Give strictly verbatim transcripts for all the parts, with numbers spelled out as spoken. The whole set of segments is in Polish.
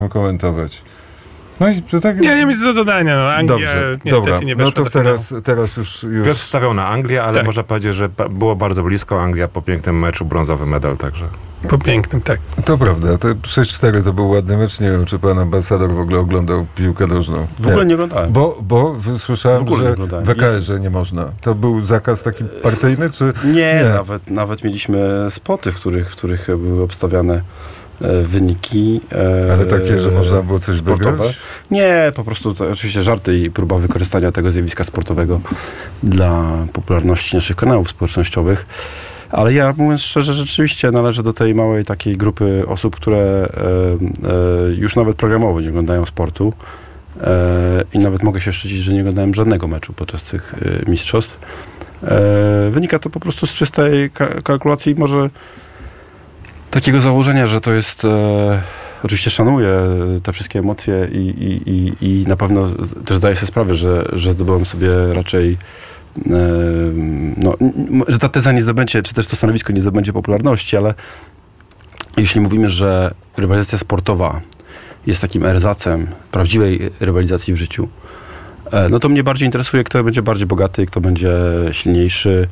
komentować. No i to tak... Nie, nie mam nic do dodania. No, Anglia Dobrze, niestety dobra. nie weszła No to do teraz, teraz już... już... Piotr stawiał na Anglię, ale tak. można powiedzieć, że było bardzo blisko. Anglia po pięknym meczu, brązowy medal także. Po pięknym, tak. To prawda, to sześć cztery to był ładny mecz. Nie wiem, czy pan ambasador w ogóle oglądał piłkę nożną. W ogóle nie oglądałem. Bo, bo słyszałem, W ogóle nie że oglądałem. w E K S-ie nie można. To był zakaz taki partyjny, czy... Nie, Nie. Nawet, nawet mieliśmy spoty, w których, w których były obstawiane e, wyniki. E, Ale takie, że można było coś sportowe. wygrać? Nie, po prostu to oczywiście żarty i próba wykorzystania tego zjawiska sportowego dla popularności naszych kanałów społecznościowych. Ale ja, mówiąc szczerze, rzeczywiście należę do tej małej takiej grupy osób, które e, e, już nawet programowo nie oglądają sportu. E, I nawet mogę się szczycić, że nie oglądałem żadnego meczu podczas tych e, mistrzostw. E, wynika to po prostu z czystej ka- kalkulacji, może takiego założenia, że to jest... E, oczywiście szanuję te wszystkie emocje i, i, i, i na pewno z, też zdaję sobie sprawę, że, że zdobyłem sobie raczej no, że ta teza nie zdobędzie, czy też to stanowisko nie zdobędzie popularności, ale jeśli mówimy, że rywalizacja sportowa jest takim erzacem prawdziwej rywalizacji w życiu, no to mnie bardziej interesuje, kto będzie bardziej bogaty, kto będzie silniejszy,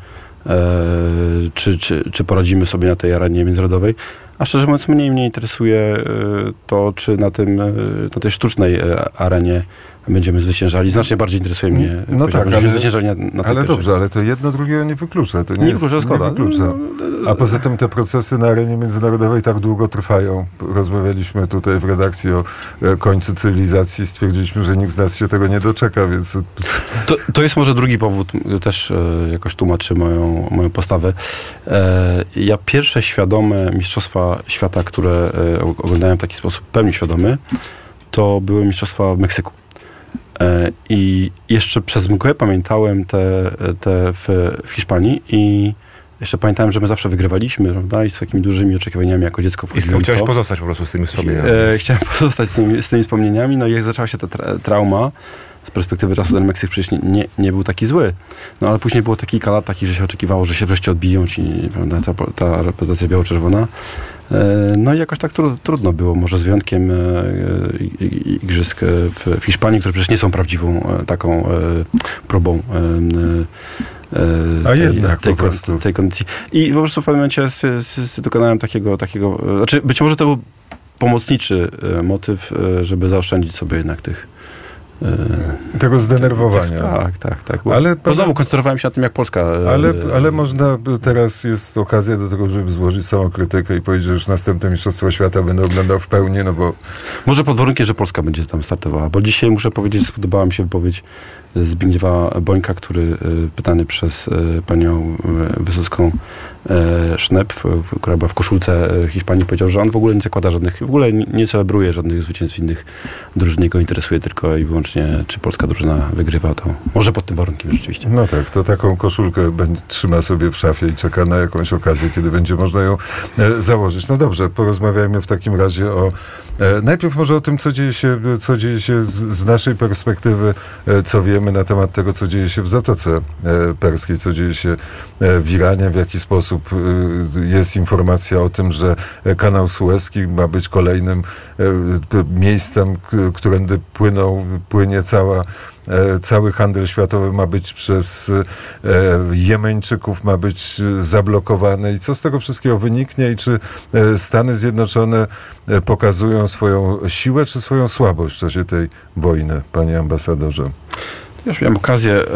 czy, czy, czy poradzimy sobie na tej arenie międzynarodowej. A szczerze mówiąc, mniej mnie interesuje to, czy na, tym, na tej sztucznej arenie będziemy zwyciężali. Znacznie bardziej interesuje mnie, no tak, że ale, zwyciężali na, na tej ale pierwszej. dobrze, ale to jedno drugiego nie wyklucza. To nie, nie jest, wyklucza, zgoda. Nie wyklucza. A poza tym te procesy na arenie międzynarodowej tak długo trwają. Rozmawialiśmy tutaj w redakcji o końcu cywilizacji. Stwierdziliśmy, że nikt z nas się tego nie doczeka, więc... To, to jest może drugi powód, też e, jakoś tłumaczy moją, moją postawę. E, ja pierwsze świadome Mistrzostwa Świata, które e, oglądałem w taki sposób pełni świadomy, to były Mistrzostwa w Meksyku. E, I jeszcze przez mgłę pamiętałem te, te w, w Hiszpanii i jeszcze pamiętałem, że my zawsze wygrywaliśmy, prawda? I z takimi dużymi oczekiwaniami jako dziecko I wchodziłem z chciałeś to. pozostać po prostu z tymi wspomnieniami. E, chciałem pozostać z tymi, z tymi wspomnieniami, no i jak zaczęła się ta tra- trauma, z perspektywy czasu ten Meksyk przecież nie, nie, nie był taki zły. No ale później było taki kilka lat takich, że się oczekiwało, że się wreszcie odbiją ci, prawda, ta, ta reprezentacja biało-czerwona. E, no i jakoś tak tru, trudno było, może z wyjątkiem e, i, i, igrzysk w, w Hiszpanii, które przecież nie są prawdziwą e, taką e, próbą e, A tej, jednak tej, po prostu. tej kondycji. I po prostu w pewnym momencie z, z, z, dokonałem takiego, takiego, znaczy być może to był pomocniczy e, motyw, e, żeby zaoszczędzić sobie jednak tych e, Tego zdenerwowania. tych, tak, tak, tak. Bo, Ale bo znowu koncentrowałem się na tym, jak Polska... E, Ale, ale można, teraz jest okazja do tego, żeby złożyć samokrytykę i powiedzieć, że już następne Mistrzostwa Świata będę oglądał w pełni, no bo... Może pod warunkiem, że Polska będzie tam startowała, bo dzisiaj muszę powiedzieć, że spodobała mi się wypowiedź Zbigniewa Bońka, który pytany przez panią Wysocką Sznep, która była w koszulce Hiszpanii, powiedział, że on w ogóle nie zakłada żadnych, w ogóle nie celebruje żadnych zwycięstw innych drużyn, jego interesuje tylko i wyłącznie, czy polska drużyna wygrywa, to może pod tym warunkiem rzeczywiście. No tak, to taką koszulkę będzie, trzyma sobie w szafie i czeka na jakąś okazję, kiedy będzie można ją e, założyć. No dobrze, porozmawiajmy w takim razie o e, najpierw może o tym, co dzieje się, co dzieje się z, z naszej perspektywy, e, co wiemy na temat tego, co dzieje się w Zatoce e, Perskiej, co dzieje się e, w Iranie, w jaki sposób e, jest informacja o tym, że kanał Suezki ma być kolejnym e, miejscem, k- którędy płyną, płynie cała cały handel światowy ma być przez Jemeńczyków, ma być zablokowany. I co z tego wszystkiego wyniknie? I czy Stany Zjednoczone pokazują swoją siłę, czy swoją słabość w czasie tej wojny, panie ambasadorze? Ja już miałem okazję e,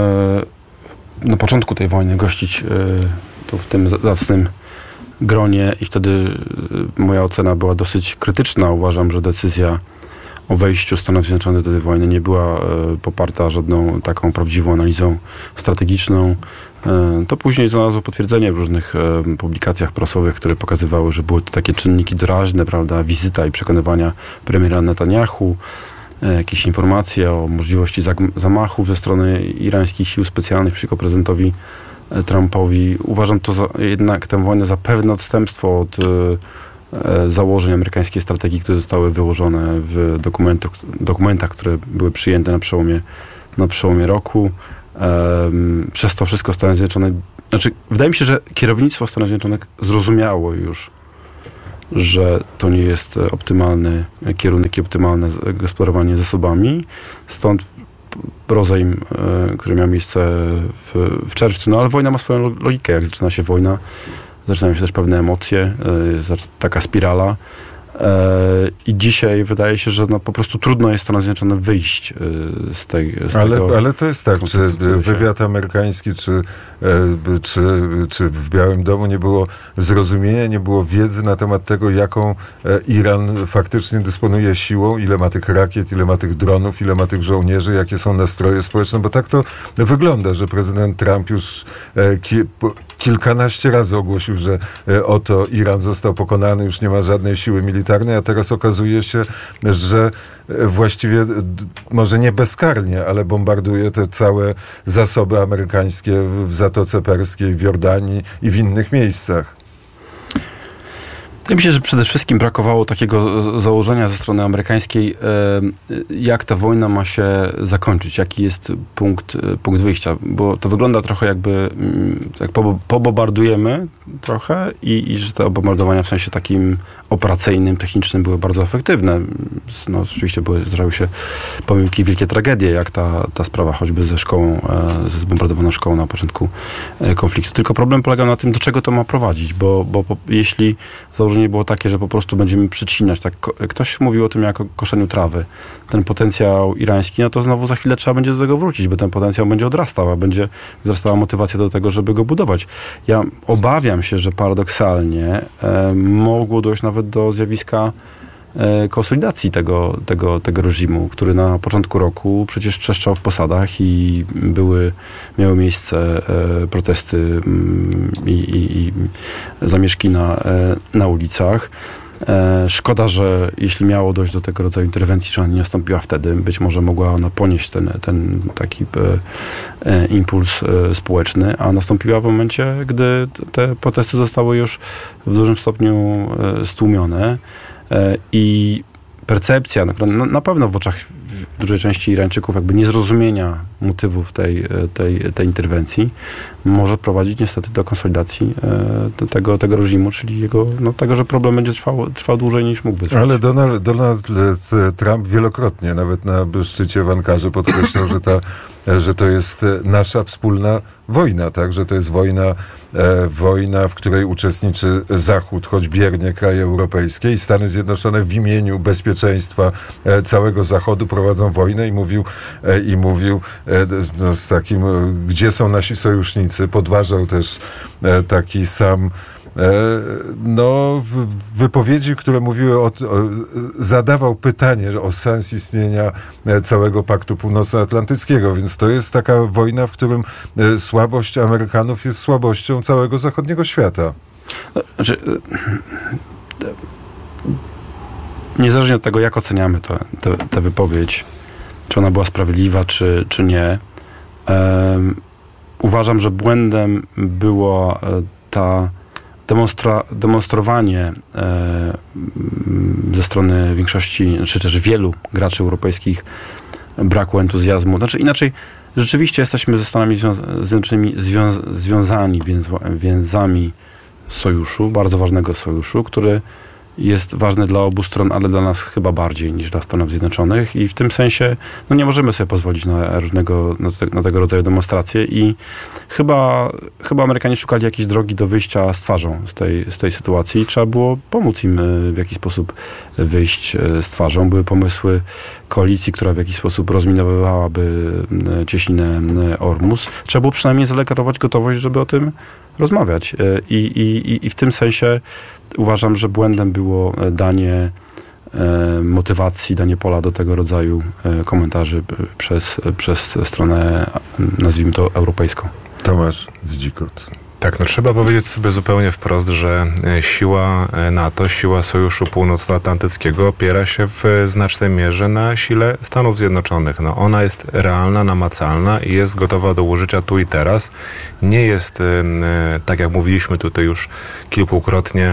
e, na początku tej wojny gościć e, tu w tym zacnym gronie i wtedy e, moja ocena była dosyć krytyczna. Uważam, że decyzja o wejściu Stanów Zjednoczonych do tej wojny nie była e, poparta żadną taką prawdziwą analizą strategiczną. E, to później znalazło potwierdzenie w różnych e, publikacjach prasowych, które pokazywały, że były to takie czynniki doraźne, prawda, wizyta i przekonywania premiera Netanyahu, e, jakieś informacje o możliwości zag- zamachów ze strony irańskich sił specjalnych przeciwko prezydentowi e, Trumpowi. Uważam to za, jednak tę wojnę za pewne odstępstwo od e, założeń amerykańskiej strategii, które zostały wyłożone w dokumentach, dokumentach, które były przyjęte na przełomie, na przełomie roku. Um, przez to wszystko Stany Zjednoczone... Znaczy, wydaje mi się, że kierownictwo Stanów Zjednoczonych zrozumiało już że to nie jest optymalny kierunek i optymalne gospodarowanie zasobami. Stąd rozejm, który miał miejsce w, w czerwcu. No ale wojna ma swoją logikę. Jak zaczyna się wojna, zaczynają się też pewne emocje, taka spirala. I dzisiaj wydaje się, że no po prostu trudno jest Stanom Zjednoczonym wyjść z, tej, z ale, tego. Ale to jest tak, czy wywiad amerykański, czy, czy, czy w Białym Domu nie było zrozumienia, nie było wiedzy na temat tego, jaką Iran faktycznie dysponuje siłą, ile ma tych rakiet, ile ma tych dronów, ile ma tych żołnierzy, jakie są nastroje społeczne, bo tak to wygląda, że prezydent Trump już ki, kilkanaście razy ogłosił, że oto Iran został pokonany, już nie ma żadnej siły militarnej, a teraz okazuje się, że właściwie może nie bezkarnie, ale bombarduje te całe zasoby amerykańskie w Zatoce Perskiej, w Jordanii i w innych miejscach. Ja myślę, że przede wszystkim brakowało takiego założenia ze strony amerykańskiej, jak ta wojna ma się zakończyć, jaki jest punkt, punkt wyjścia, bo to wygląda trochę jakby, jak pobombardujemy trochę i, i że te bombardowania w sensie takim operacyjnym, technicznym były bardzo efektywne. No oczywiście były, zdarzały się pomyłki, wielkie tragedie, jak ta, ta sprawa choćby ze szkołą, ze zbombardowaną szkołą na początku konfliktu. Tylko problem polegał na tym, do czego to ma prowadzić, bo, bo, bo jeśli założenie było takie, że po prostu będziemy przycinać, tak ktoś mówił o tym jako koszeniu trawy, ten potencjał irański, no to znowu za chwilę trzeba będzie do tego wrócić, bo ten potencjał będzie odrastał, a będzie wzrastała motywacja do tego, żeby go budować. Ja obawiam się, że paradoksalnie e, mogło dojść nawet do zjawiska e, konsolidacji tego, tego, tego reżimu, który na początku roku przecież trzeszczał w posadach i były, miały miejsce e, protesty mm, i, i, i zamieszki na, e, na ulicach. E, szkoda, że jeśli miało dojść do tego rodzaju interwencji, że ona nie nastąpiła wtedy, być może mogła ona ponieść ten, ten taki e, e, impuls e, społeczny, a nastąpiła w momencie, gdy te protesty zostały już w dużym stopniu e, stłumione e, i percepcja, na, na pewno w oczach dużej części Irańczyków jakby niezrozumienia motywów tej, tej, tej interwencji może prowadzić niestety do konsolidacji e, tego, tego reżimu, czyli jego, no, tego, że problem będzie trwał, trwał dłużej niż mógłby trwać. Ale Donald, Donald Trump wielokrotnie, nawet na szczycie w Ankarze podkreślał, że, ta, że to jest nasza wspólna wojna, tak? Że to jest wojna, e, wojna, w której uczestniczy Zachód, choć biernie kraje europejskie i Stany Zjednoczone w imieniu bezpieczeństwa e, całego Zachodu prowadzą wojnę i mówił, e, i mówił e, no, z takim, e, gdzie są nasi sojusznicy. Podważał też e, taki sam no, wypowiedzi, które mówiły o, o, zadawał pytanie o sens istnienia całego Paktu Północnoatlantyckiego, więc to jest taka wojna, w którym słabość Amerykanów jest słabością całego zachodniego świata. Znaczy, niezależnie od tego, jak oceniamy tę wypowiedź, czy ona była sprawiedliwa, czy, czy nie, um, uważam, że błędem była ta Demonstra, demonstrowanie e, ze strony większości, czy też wielu graczy europejskich braku entuzjazmu. Znaczy inaczej, rzeczywiście jesteśmy ze Stanami Zjednoczonymi zwią- związani więz, więzami sojuszu, bardzo ważnego sojuszu, który jest ważny dla obu stron, ale dla nas chyba bardziej niż dla Stanów Zjednoczonych i w tym sensie no nie możemy sobie pozwolić na różnego, na, te, na tego rodzaju demonstracje i chyba, chyba Amerykanie szukali jakiejś drogi do wyjścia z twarzą z tej, z tej sytuacji i trzeba było pomóc im w jakiś sposób wyjść z twarzą. Były pomysły koalicji, która w jakiś sposób rozminowywałaby cieśninę Ormus. Trzeba było przynajmniej zadeklarować gotowość, żeby o tym rozmawiać i, i, i w tym sensie uważam, że błędem było danie e, motywacji, danie pola do tego rodzaju e, komentarzy przez, przez stronę, nazwijmy to, europejską. Tomasz Zdzikot. Tak, no trzeba powiedzieć sobie zupełnie wprost, że siła NATO, siła Sojuszu Północnoatlantyckiego opiera się w znacznej mierze na sile Stanów Zjednoczonych. No, ona jest realna, namacalna i jest gotowa do użycia tu i teraz. Nie jest, tak jak mówiliśmy tutaj już kilkukrotnie,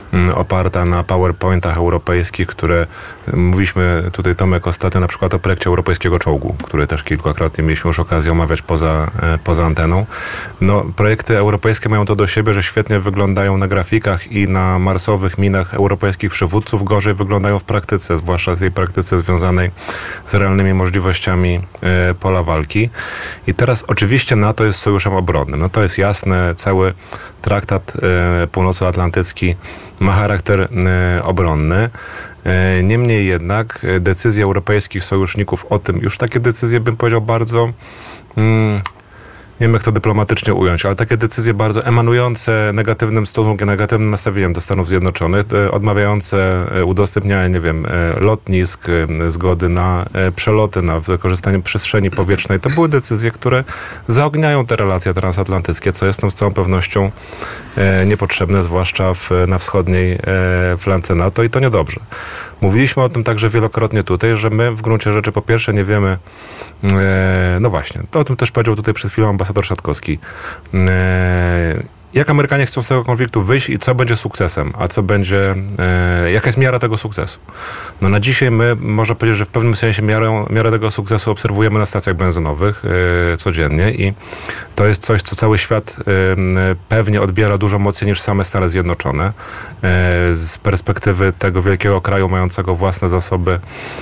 oparta na PowerPointach europejskich, które mówiliśmy tutaj, Tomek, ostatnio na przykład o projekcie europejskiego czołgu, który też kilkakrotnie mieliśmy już okazję omawiać poza, poza anteną. No, projekty europejskie mają to do siebie, że świetnie wyglądają na grafikach i na marsowych minach europejskich przywódców, gorzej wyglądają w praktyce, zwłaszcza w tej praktyce związanej z realnymi możliwościami pola walki. I teraz oczywiście NATO jest sojuszem obronnym. No to jest jasne, cały traktat północnoatlantycki ma charakter obronny. Niemniej jednak decyzje europejskich sojuszników o tym, już takie decyzje, bym powiedział, bardzo... Hmm, nie wiem, jak to dyplomatycznie ująć, ale takie decyzje bardzo emanujące negatywnym stosunkiem, negatywnym nastawieniem do Stanów Zjednoczonych, udmawiające udostępnianie, nie wiem, lotnisk, zgody na przeloty, na wykorzystanie przestrzeni powietrznej. To były decyzje, które zaogniają te relacje transatlantyckie, co jest nam z całą pewnością niepotrzebne, zwłaszcza w, na wschodniej flance NATO i to niedobrze. Mówiliśmy o tym także wielokrotnie tutaj, że my w gruncie rzeczy po pierwsze nie wiemy, e, no właśnie, to o tym też powiedział tutaj przed chwilą ambasador Szatkowski, e, jak Amerykanie chcą z tego konfliktu wyjść i co będzie sukcesem, a co będzie, e, jaka jest miara tego sukcesu. No na dzisiaj my, można powiedzieć, że w pewnym sensie miarę, miarę tego sukcesu obserwujemy na stacjach benzynowych e, codziennie i to jest coś, co cały świat e, pewnie odbiera dużo mocniej niż same Stany Zjednoczone. E, z perspektywy tego wielkiego kraju mającego własne zasoby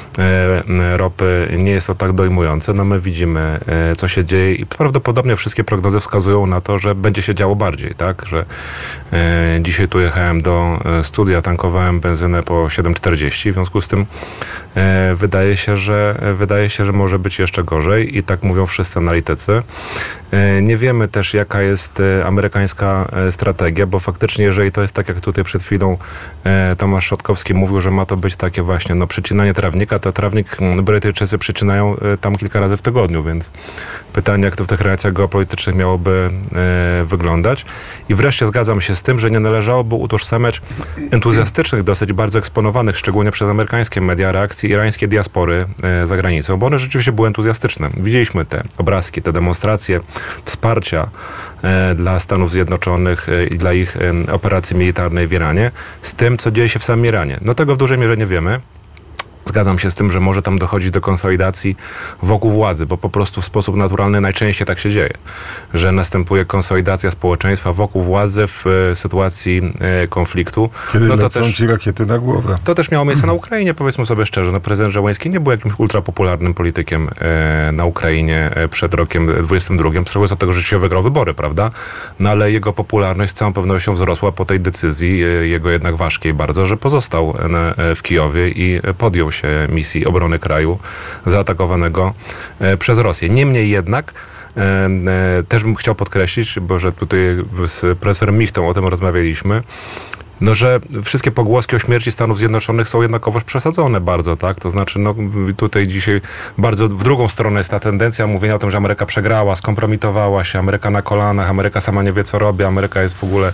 e, ropy nie jest to tak dojmujące. No my widzimy, e, co się dzieje i prawdopodobnie wszystkie prognozy wskazują na to, że będzie się działo bardziej. Tak, że e, dzisiaj tu jechałem do studia, tankowałem benzynę po siedem czterdzieści, w związku z tym e, wydaje się, że wydaje się, że może być jeszcze gorzej i tak mówią wszyscy analitycy. E, nie wiemy też, jaka jest e, amerykańska e, strategia, bo faktycznie, jeżeli to jest tak, jak tutaj przed chwilą e, Tomasz Szatkowski mówił, że ma to być takie właśnie no, przycinanie trawnika, to trawnik Brytyjczycy przycinają e, tam kilka razy w tygodniu, więc pytanie, jak to w tych relacjach geopolitycznych miałoby e, wyglądać. I wreszcie zgadzam się z tym, że nie należałoby utożsamiać entuzjastycznych, dosyć bardzo eksponowanych, szczególnie przez amerykańskie media, reakcji irańskiej diaspory e, za granicą, bo one rzeczywiście były entuzjastyczne. Widzieliśmy te obrazki, te demonstracje wsparcia e, dla Stanów Zjednoczonych e, i dla ich e, operacji militarnej w Iranie z tym, co dzieje się w samym Iranie. No tego w dużej mierze nie wiemy. Zgadzam się z tym, że może tam dochodzić do konsolidacji wokół władzy, bo po prostu w sposób naturalny najczęściej tak się dzieje, że następuje konsolidacja społeczeństwa wokół władzy w e, sytuacji e, konfliktu. Kiedy no to lecą też, ci rakiety na głowę. To też miało miejsce na Ukrainie, powiedzmy sobie szczerze. No, prezydent Żeleński nie był jakimś ultrapopularnym politykiem e, na Ukrainie e, przed rokiem dwudziestym drugim, trochę z tego, że się wygrał wybory, prawda? No ale jego popularność z całą pewnością wzrosła po tej decyzji, e, jego jednak ważkiej bardzo, że pozostał e, w Kijowie i podjął się misji obrony kraju zaatakowanego e, przez Rosję. Niemniej jednak e, e, też bym chciał podkreślić, bo że tutaj z profesorem Michtą o tym rozmawialiśmy, no, że wszystkie pogłoski o śmierci Stanów Zjednoczonych są jednakowoż przesadzone bardzo, tak? To znaczy, no tutaj dzisiaj bardzo w drugą stronę jest ta tendencja mówienia o tym, że Ameryka przegrała, skompromitowała się, Ameryka na kolanach, Ameryka sama nie wie, co robi, Ameryka jest w ogóle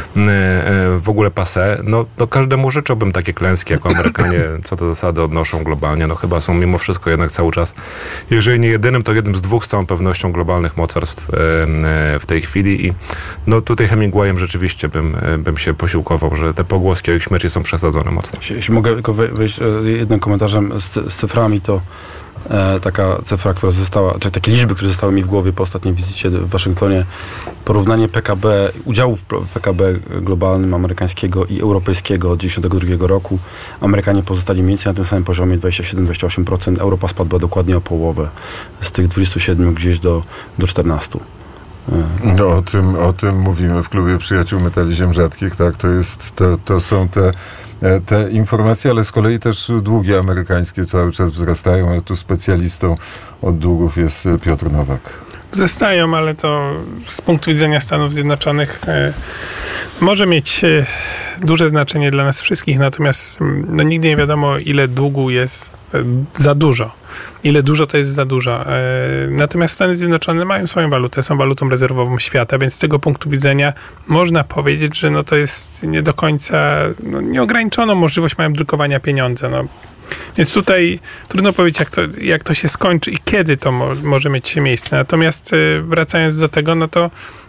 w ogóle passé. No, no każdemu życzyłbym takie klęski, jako Amerykanie co do zasady odnoszą globalnie. No chyba są mimo wszystko jednak cały czas, jeżeli nie jedynym, to jednym z dwóch z całą pewnością globalnych mocarstw w tej chwili i no tutaj Hemingwayem rzeczywiście bym, bym się posiłkował, że te pogłoski o ich śmierci są przesadzone mocno. Jeśli mogę tylko wejść z jednym komentarzem z, z cyframi, to e, taka cyfra, która została, czy takie liczby, które zostały mi w głowie po ostatniej wizycie w Waszyngtonie, porównanie P K B, udziałów w P K B globalnym amerykańskiego i europejskiego od dziewięćdziesiątego drugiego roku. Amerykanie pozostali mniej więcej na tym samym poziomie dwadzieścia siedem do dwudziestu ośmiu procent, Europa spadła dokładnie o połowę, z tych dwudziestu siedmiu gdzieś do, do czternastu. No, o tym, o tym mówimy w Klubie Przyjaciół Metali Ziem Rzadkich, tak, to jest, to, to są te, te informacje, ale z kolei też długi amerykańskie cały czas wzrastają, ale tu specjalistą od długów jest Piotr Nowak. Wzrastają, ale to z punktu widzenia Stanów Zjednoczonych e, może mieć e, duże znaczenie dla nas wszystkich, natomiast no, nigdy nie wiadomo, ile długu jest e, za dużo. Ile dużo to jest za dużo. E, natomiast Stany Zjednoczone mają swoją walutę, są walutą rezerwową świata, więc z tego punktu widzenia można powiedzieć, że no to jest nie do końca no, nieograniczoną możliwość mają drukowania pieniądza. No. Więc tutaj trudno powiedzieć, jak to, jak to się skończy i kiedy to mo- może mieć miejsce. Natomiast e, wracając do tego, no to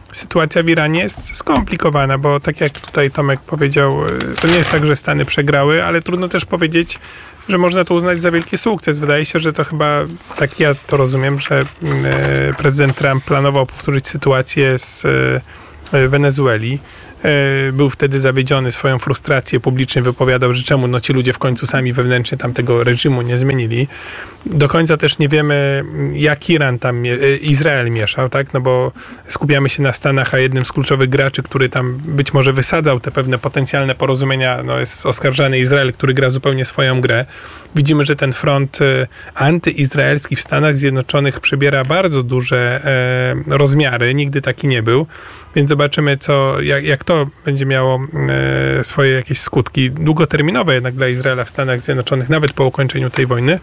sytuacja w Iranie jest skomplikowana, bo tak jak tutaj Tomek powiedział, to nie jest tak, że Stany przegrały, ale trudno też powiedzieć, że można to uznać za wielki sukces. Wydaje się, że to chyba, tak ja to rozumiem, że prezydent Trump planował powtórzyć sytuację z Wenezueli. Był wtedy zawiedziony, swoją frustrację publicznie wypowiadał, że czemu no ci ludzie w końcu sami wewnętrznie tam tego reżimu nie zmienili. Do końca też nie wiemy, jak Iran tam, Izrael mieszał, tak? No bo skupiamy się na Stanach, a jednym z kluczowych graczy, który tam być może wysadzał te pewne potencjalne porozumienia, no jest oskarżany Izrael, który gra zupełnie swoją grę. Widzimy, że ten front antyizraelski w Stanach Zjednoczonych przybiera bardzo duże e, rozmiary. Nigdy taki nie był. Więc zobaczymy, co, jak, jak to będzie miało e, swoje jakieś skutki długoterminowe jednak dla Izraela w Stanach Zjednoczonych, nawet po ukończeniu tej wojny.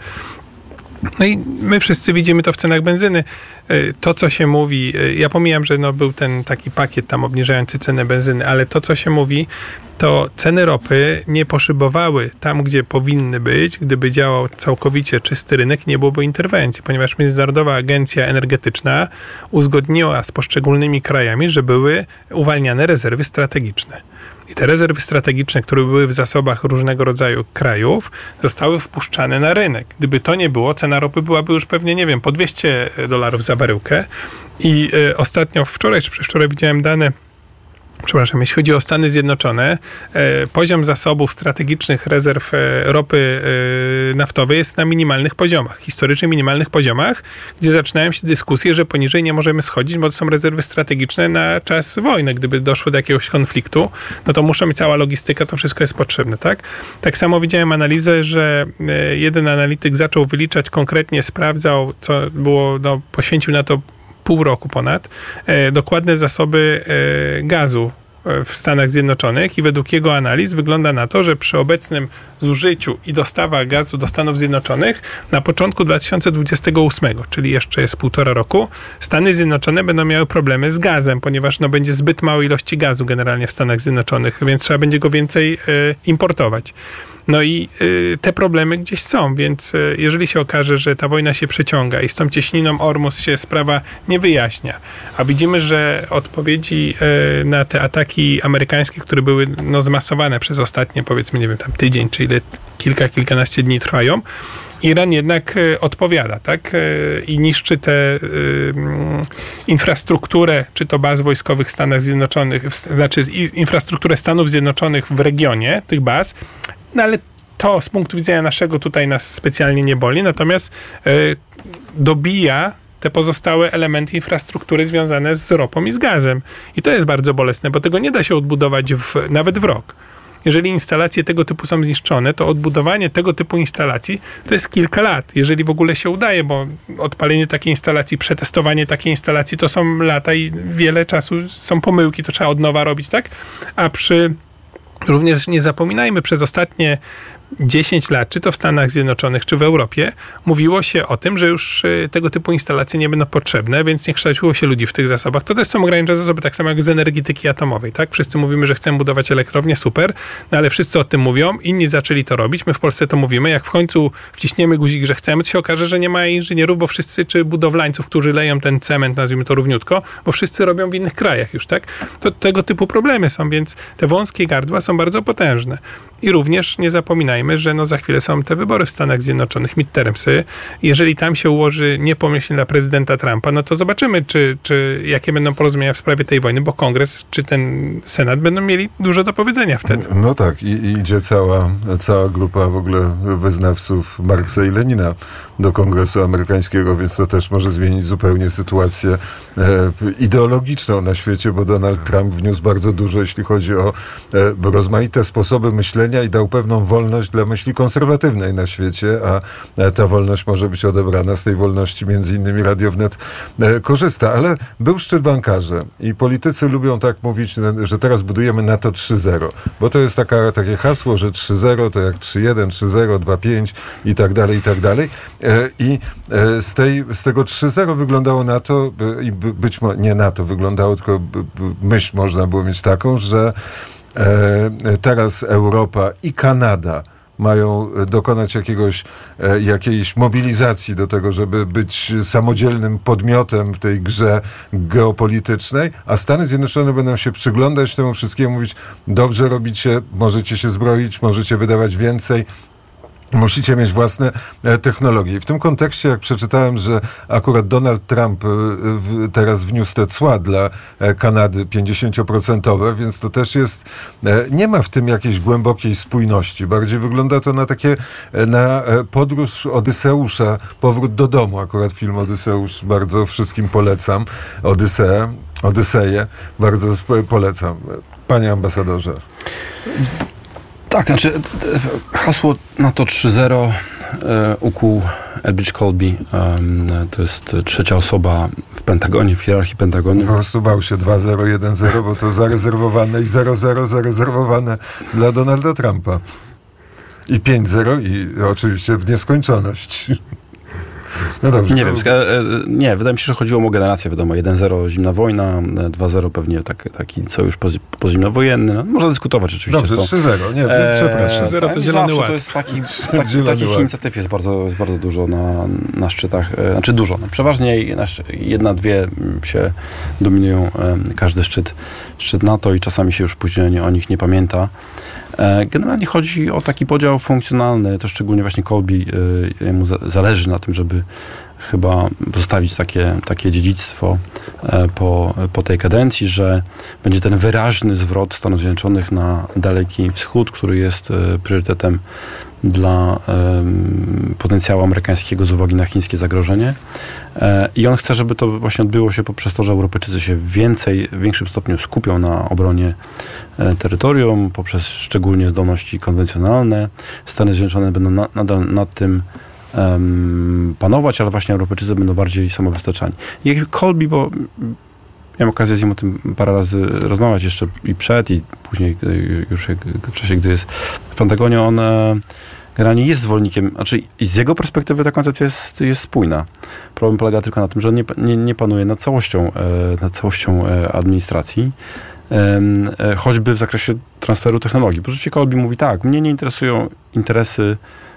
No i my wszyscy widzimy to w cenach benzyny. To, co się mówi, ja pomijam, że no był ten taki pakiet tam obniżający cenę benzyny, ale to, co się mówi, to ceny ropy nie poszybowały tam, gdzie powinny być. Gdyby działał całkowicie czysty rynek, nie byłoby interwencji, ponieważ Międzynarodowa Agencja Energetyczna uzgodniła z poszczególnymi krajami, że były uwalniane rezerwy strategiczne. I te rezerwy strategiczne, które były w zasobach różnego rodzaju krajów, zostały wpuszczane na rynek. Gdyby to nie było, cena ropy byłaby już pewnie, nie wiem, po dwieście dolarów za baryłkę. I y, ostatnio, wczoraj czy przedwczoraj widziałem dane, przepraszam, jeśli chodzi o Stany Zjednoczone, e, poziom zasobów strategicznych rezerw e, ropy e, naftowej jest na minimalnych poziomach, historycznie minimalnych poziomach, gdzie zaczynają się dyskusje, że poniżej nie możemy schodzić, bo to są rezerwy strategiczne na czas wojny. Gdyby doszło do jakiegoś konfliktu, no to muszą mieć cała logistyka, to wszystko jest potrzebne, tak? Tak samo widziałem analizę, że e, jeden analityk zaczął wyliczać konkretnie, sprawdzał, co było, no, poświęcił na to pół roku ponad, e, dokładne zasoby e, gazu w Stanach Zjednoczonych i według jego analiz wygląda na to, że przy obecnym zużyciu i dostawach gazu do Stanów Zjednoczonych na początku dwa tysiące dwudziestego ósmego, czyli jeszcze jest półtora roku, Stany Zjednoczone będą miały problemy z gazem, ponieważ no, będzie zbyt małej ilości gazu generalnie w Stanach Zjednoczonych, więc trzeba będzie go więcej y, importować. No i y, te problemy gdzieś są, więc y, jeżeli się okaże, że ta wojna się przeciąga i z tą cieśniną Ormus się sprawa nie wyjaśnia, a widzimy, że odpowiedzi y, na te ataki amerykańskie, które były no, zmasowane przez ostatnie, powiedzmy, nie wiem, tam tydzień, czy ile, kilka, kilkanaście dni trwają, Iran jednak y, odpowiada, tak? Y, I niszczy tę y, y, infrastrukturę, czy to baz wojskowych w Stanach Zjednoczonych, w, znaczy i, infrastrukturę Stanów Zjednoczonych w regionie tych baz, no ale to z punktu widzenia naszego tutaj nas specjalnie nie boli, natomiast y, dobija te pozostałe elementy infrastruktury związane z ropą i z gazem. I to jest bardzo bolesne, bo tego nie da się odbudować w, nawet w rok. Jeżeli instalacje tego typu są zniszczone, to odbudowanie tego typu instalacji to jest kilka lat, jeżeli w ogóle się udaje, bo odpalenie takiej instalacji, przetestowanie takiej instalacji to są lata i wiele czasu są pomyłki, to trzeba od nowa robić, tak? A przy również nie zapominajmy, przez ostatnie dziesięć lat, czy to w Stanach Zjednoczonych, czy w Europie, mówiło się o tym, że już tego typu instalacje nie będą potrzebne, więc nie kształciło się ludzi w tych zasobach. To też są ograniczone zasoby, tak samo jak z energetyki atomowej, tak? Wszyscy mówimy, że chcemy budować elektrownię, super, no ale wszyscy o tym mówią, inni zaczęli to robić, my w Polsce to mówimy, jak w końcu wciśniemy guzik, że chcemy, to się okaże, że nie ma inżynierów, bo wszyscy, czy budowlańców, którzy leją ten cement, nazwijmy to równiutko, bo wszyscy robią w innych krajach już, tak? To tego typu problemy są, więc te wąskie gardła są bardzo potężne. I również nie zapominajmy, że no za chwilę są te wybory w Stanach Zjednoczonych, midtermsy. Jeżeli tam się ułoży niepomyślnie dla prezydenta Trumpa, no to zobaczymy, czy, czy jakie będą porozumienia w sprawie tej wojny, bo Kongres czy ten Senat będą mieli dużo do powiedzenia wtedy. No tak, i, i idzie cała, cała grupa w ogóle wyznawców Marksa i Lenina do Kongresu amerykańskiego, więc to też może zmienić zupełnie sytuację e, ideologiczną na świecie, bo Donald Trump wniósł bardzo dużo, jeśli chodzi o e, rozmaite sposoby myślenia i dał pewną wolność dla myśli konserwatywnej na świecie, a ta wolność może być odebrana. Z tej wolności między innymi Radio Wnet e, korzysta, ale był szczyt w Ankarze i politycy lubią tak mówić, że teraz budujemy NATO trzy zero, bo to jest taka, takie hasło, że trzy zero to jak trzy jeden, trzy zero, dwa pięć i tak dalej, i tak dalej. E, I e, z, tej, z tego trzy zero wyglądało na to, i by, być może nie na to wyglądało, tylko by, by, myśl można było mieć taką, że e, teraz Europa i Kanada mają dokonać jakiegoś, jakiejś mobilizacji do tego, żeby być samodzielnym podmiotem w tej grze geopolitycznej, a Stany Zjednoczone będą się przyglądać temu wszystkiemu, mówić, dobrze robicie, możecie się zbroić, możecie wydawać więcej, musicie mieć własne technologie. I w tym kontekście, jak przeczytałem, że akurat Donald Trump teraz wniósł te cła dla Kanady pięćdziesięcioprocentowe, więc to też jest, nie ma w tym jakiejś głębokiej spójności. Bardziej wygląda to na takie, na podróż Odyseusza, powrót do domu. Akurat film Odyseusz bardzo wszystkim polecam. Odyseę, Odyseję bardzo polecam. Panie ambasadorze. Tak, znaczy hasło NATO trzy zero e, ukuł Elbridge Colby. E, to jest trzecia osoba w Pentagonie, w hierarchii Pentagonu. Po prostu bał się dwa zero jeden zero, bo to zarezerwowane i zero zero zarezerwowane dla Donalda Trumpa. I pięć zero i oczywiście w nieskończoność. No dobrze. Nie wiem, nie, wydaje mi się, że chodziło o generację, wiadomo, jeden zero zimna wojna, dwa zero pewnie tak, taki sojusz pozimnowojenny. No, można dyskutować oczywiście. Dobrze, trzy zero, nie, e, przepraszam. trzy zero to zielony ład. To jest taki, taki, takich ład. Inicjatyw jest bardzo, jest bardzo dużo na, na szczytach, znaczy dużo, no, przeważnie jedna, dwie się dominują każdy szczyt, szczyt NATO i czasami się już później o nich nie pamięta. Generalnie chodzi o taki podział funkcjonalny, to szczególnie właśnie Colby, jemu zależy na tym, żeby chyba zostawić takie, takie dziedzictwo po, po tej kadencji, że będzie ten wyraźny zwrot Stanów Zjednoczonych na Daleki Wschód, który jest priorytetem dla um, potencjału amerykańskiego z uwagi na chińskie zagrożenie. E, I on chce, żeby to właśnie odbyło się poprzez to, że Europejczycy się więcej, w większym stopniu skupią na obronie e, terytorium, poprzez szczególnie zdolności konwencjonalne. Stany Zjednoczone będą na, nadal nad tym um, panować, ale właśnie Europejczycy będą bardziej samowystarczalni. I jak Colby, bo miałem okazję z nim o tym parę razy rozmawiać jeszcze i przed, i później już w czasie, gdy jest w Pentagonie, on e, generalnie jest zwolennikiem, znaczy i z jego perspektywy ta koncepcja jest, jest spójna. Problem polega tylko na tym, że nie, nie, nie panuje nad całością, e, nad całością e, administracji, e, e, choćby w zakresie transferu technologii. Bo rzeczywiście Colby mówi tak, mnie nie interesują interesy,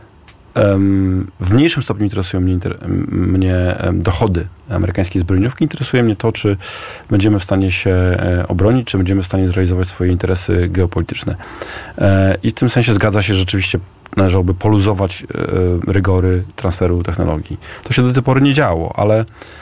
w mniejszym stopniu interesują mnie, mnie dochody amerykańskiej zbrojeniówki. Interesuje mnie to, czy będziemy w stanie się obronić, czy będziemy w stanie zrealizować swoje interesy geopolityczne. I w tym sensie zgadza się, że rzeczywiście należałoby poluzować rygory transferu technologii. To się do tej pory nie działo, ale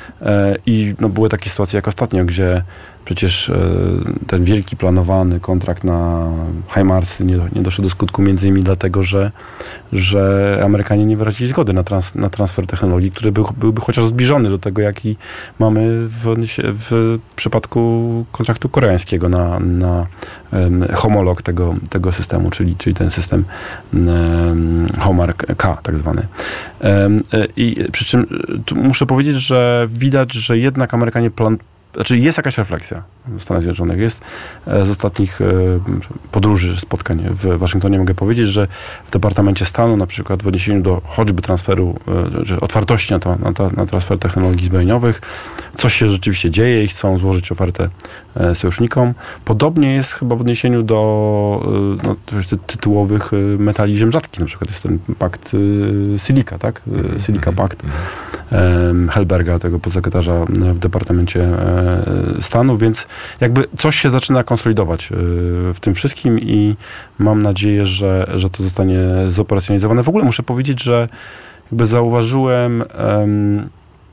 i no, były takie sytuacje jak ostatnio, gdzie przecież ten wielki planowany kontrakt na HIMARS nie, nie doszedł do skutku między innymi dlatego, że, że Amerykanie nie wyrazili zgody na, trans, na transfer technologii, który był, byłby chociaż zbliżony do tego, jaki mamy w, w przypadku kontraktu koreańskiego na, na um, homolog tego, tego systemu, czyli, czyli ten system um, Homark K tak zwany. Um, I przy czym tu muszę powiedzieć, że widać, że jednak Amerykanie plan Znaczy jest jakaś refleksja w Stanach Zjednoczonych. Jest z ostatnich podróży, spotkań w Waszyngtonie mogę powiedzieć, że w Departamencie Stanu na przykład w odniesieniu do choćby transferu, czy otwartości na, to, na, to, na transfer technologii zbrojeniowych, coś się rzeczywiście dzieje i chcą złożyć ofertę sojusznikom. Podobnie jest chyba w odniesieniu do no, tytułowych metali ziem rzadkich. Na przykład jest ten pakt Silica, tak? Silica Pact Helberga, tego podsekretarza w Departamencie Stanu, więc jakby coś się zaczyna konsolidować w tym wszystkim i mam nadzieję, że, że to zostanie zoperacjonalizowane. W ogóle muszę powiedzieć, że jakby zauważyłem um,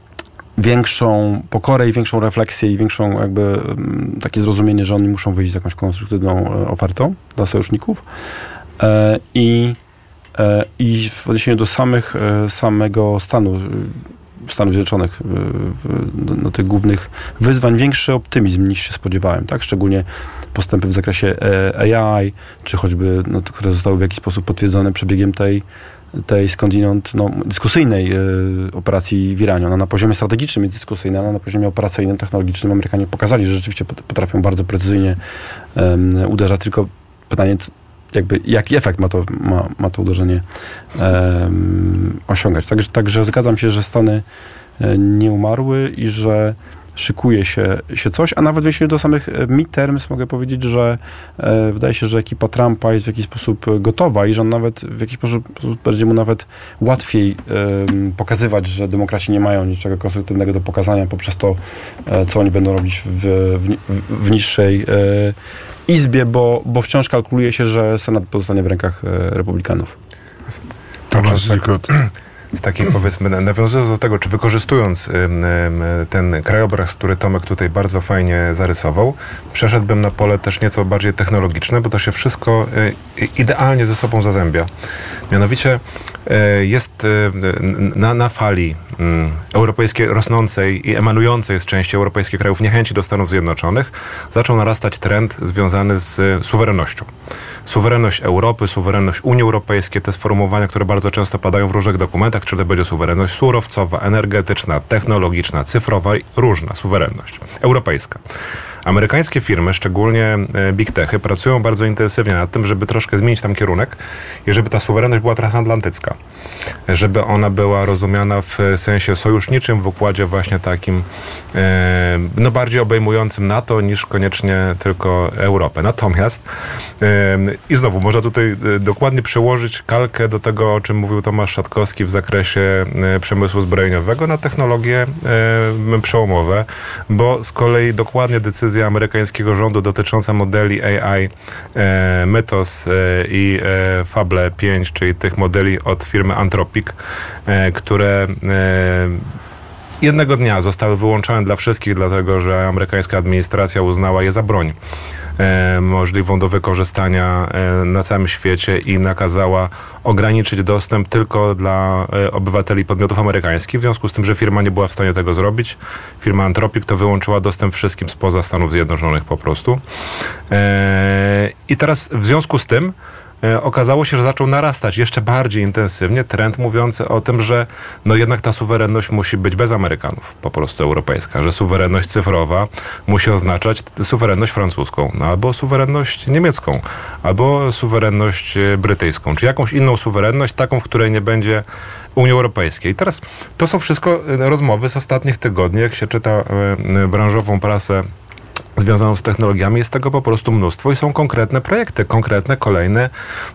większą pokorę i większą refleksję i większą jakby um, takie zrozumienie, że oni muszą wyjść z jakąś konstruktywną ofertą dla sojuszników e, i, e, i w odniesieniu do samych, samego stanu Stanów Zjednoczonych do, do tych głównych wyzwań większy optymizm niż się spodziewałem, tak? Szczególnie postępy w zakresie A I, czy choćby, no, które zostały w jakiś sposób potwierdzone przebiegiem tej, tej skądinąd no, dyskusyjnej y, operacji w Iranie. Ona na poziomie strategicznym jest dyskusyjna, ale na poziomie operacyjnym, technologicznym Amerykanie pokazali, że rzeczywiście potrafią bardzo precyzyjnie um, uderzać, tylko pytanie, jakby jaki efekt ma to, ma, ma to uderzenie um, osiągać. Także, także zgadzam się, że Stany nie umarły i że szykuje się, się coś, a nawet jeśli do samych midterms mogę powiedzieć, że e, wydaje się, że ekipa Trumpa jest w jakiś sposób gotowa i że on nawet w jakiś sposób będzie mu nawet łatwiej e, pokazywać, że demokraci nie mają niczego konstruktywnego do pokazania poprzez to, e, co oni będą robić w, w, w niższej e, izbie, bo, bo wciąż kalkuluje się, że Senat pozostanie w rękach e, republikanów. Tomasz Zikot. Z takiej, powiedzmy, nawiązując do tego, czy wykorzystując ten krajobraz, który Tomek tutaj bardzo fajnie zarysował, przeszedłbym na pole też nieco bardziej technologiczne, bo to się wszystko idealnie ze sobą zazębia. Mianowicie jest na, na fali europejskiej rosnącej i emanującej z części europejskich krajów niechęci do Stanów Zjednoczonych zaczął narastać trend związany z suwerennością. Suwerenność Europy, suwerenność Unii Europejskiej, te sformułowania, które bardzo często padają w różnych dokumentach, czy to będzie suwerenność surowcowa, energetyczna, technologiczna, cyfrowa, różna suwerenność europejska. Amerykańskie firmy, szczególnie big techy, pracują bardzo intensywnie nad tym, żeby troszkę zmienić tam kierunek i żeby ta suwerenność była transatlantycka. Żeby ona była rozumiana w sensie sojuszniczym, w układzie właśnie takim e, no bardziej obejmującym NATO niż koniecznie tylko Europę. Natomiast e, i znowu można tutaj dokładnie przełożyć kalkę do tego, o czym mówił Tomasz Szatkowski w zakresie e, przemysłu zbrojeniowego na technologie e, przełomowe, bo z kolei dokładnie decyzja amerykańskiego rządu dotycząca modeli A I e, Mythos e, i e, Fable pięć, czyli tych modeli od firmy Anthropic, e, które e, jednego dnia zostały wyłączone dla wszystkich, dlatego że amerykańska administracja uznała je za broń e, możliwą do wykorzystania e, na całym świecie i nakazała ograniczyć dostęp tylko dla e, obywateli podmiotów amerykańskich. W związku z tym, że firma nie była w stanie tego zrobić, firma Anthropic to wyłączyła dostęp wszystkim spoza Stanów Zjednoczonych po prostu. E, I teraz w związku z tym okazało się, że zaczął narastać jeszcze bardziej intensywnie trend mówiący o tym, że no jednak ta suwerenność musi być bez Amerykanów, po prostu europejska, że suwerenność cyfrowa musi oznaczać suwerenność francuską, no, albo suwerenność niemiecką, albo suwerenność brytyjską, czy jakąś inną suwerenność, taką, w której nie będzie Unii Europejskiej. I teraz to są wszystko rozmowy z ostatnich tygodni, jak się czyta branżową prasę związaną z technologiami, jest tego po prostu mnóstwo i są konkretne projekty, konkretne kolejne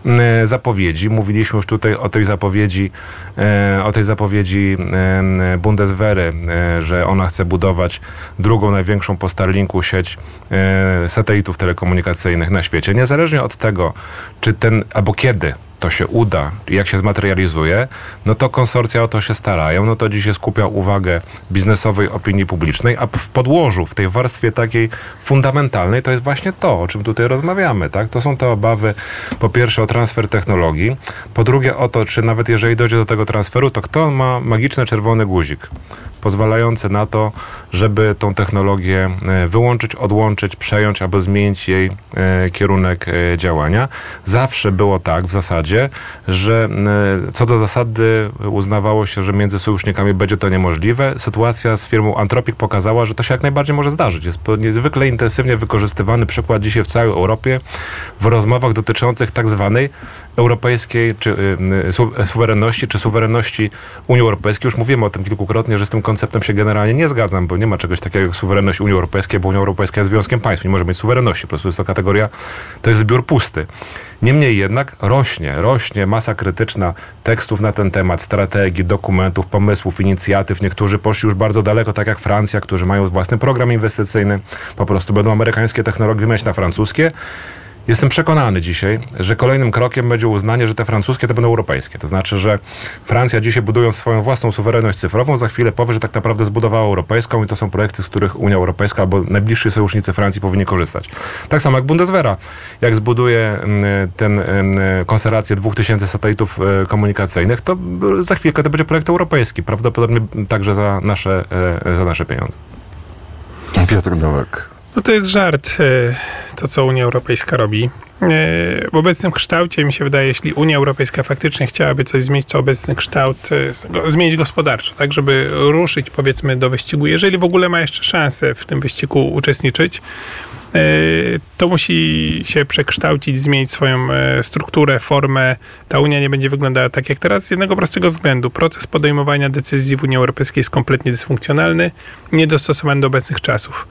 e, zapowiedzi. Mówiliśmy już tutaj o tej zapowiedzi e, o tej zapowiedzi e, Bundeswehry, e, że ona chce budować drugą największą po Starlinku sieć e, satelitów telekomunikacyjnych na świecie. Niezależnie od tego, czy ten, albo kiedy to się uda, jak się zmaterializuje, no to konsorcja o to się starają, no to dzisiaj skupia uwagę biznesowej opinii publicznej, a w podłożu, w tej warstwie takiej fundamentalnej, to jest właśnie to, o czym tutaj rozmawiamy, tak? To są te obawy, po pierwsze o transfer technologii, po drugie o to, czy nawet jeżeli dojdzie do tego transferu, to kto ma magiczny czerwony guzik, pozwalający na to, żeby tą technologię wyłączyć, odłączyć, przejąć albo zmienić jej kierunek działania. Zawsze było tak w zasadzie, że co do zasady uznawało się, że między sojusznikami będzie to niemożliwe. Sytuacja z firmą Anthropic pokazała, że to się jak najbardziej może zdarzyć. Jest to niezwykle intensywnie wykorzystywany przykład dzisiaj w całej Europie w rozmowach dotyczących tak zwanej europejskiej czy y, su, suwerenności, czy suwerenności Unii Europejskiej. Już mówimy o tym kilkukrotnie, że z tym konceptem się generalnie nie zgadzam, bo nie ma czegoś takiego jak suwerenność Unii Europejskiej, bo Unia Europejska jest związkiem państw, nie może mieć suwerenności. Po prostu jest to kategoria, to jest zbiór pusty. Niemniej jednak rośnie, rośnie masa krytyczna tekstów na ten temat, strategii, dokumentów, pomysłów, inicjatyw. Niektórzy poszli już bardzo daleko, tak jak Francja, którzy mają własny program inwestycyjny. Po prostu będą amerykańskie technologie wymieniać na francuskie. Jestem przekonany dzisiaj, że kolejnym krokiem będzie uznanie, że te francuskie to będą europejskie. To znaczy, że Francja dzisiaj, budując swoją własną suwerenność cyfrową, za chwilę powie, że tak naprawdę zbudowała europejską i to są projekty, z których Unia Europejska albo najbliżsi sojusznicy Francji powinni korzystać. Tak samo jak Bundeswehra. Jak zbuduje ten konstelację dwóch tysięcy satelitów komunikacyjnych, to za chwilkę to będzie projekt europejski. Prawdopodobnie także za nasze, za nasze pieniądze. Piotr Nowak. No to jest żart, to co Unia Europejska robi. W obecnym kształcie, mi się wydaje, jeśli Unia Europejska faktycznie chciałaby coś zmienić, to obecny kształt zmienić gospodarczo, tak, żeby ruszyć, powiedzmy, do wyścigu, jeżeli w ogóle ma jeszcze szansę w tym wyścigu uczestniczyć, to musi się przekształcić, zmienić swoją strukturę, formę. Ta Unia nie będzie wyglądała tak jak teraz z jednego prostego względu. Proces podejmowania decyzji w Unii Europejskiej jest kompletnie dysfunkcjonalny, niedostosowany do obecnych czasów.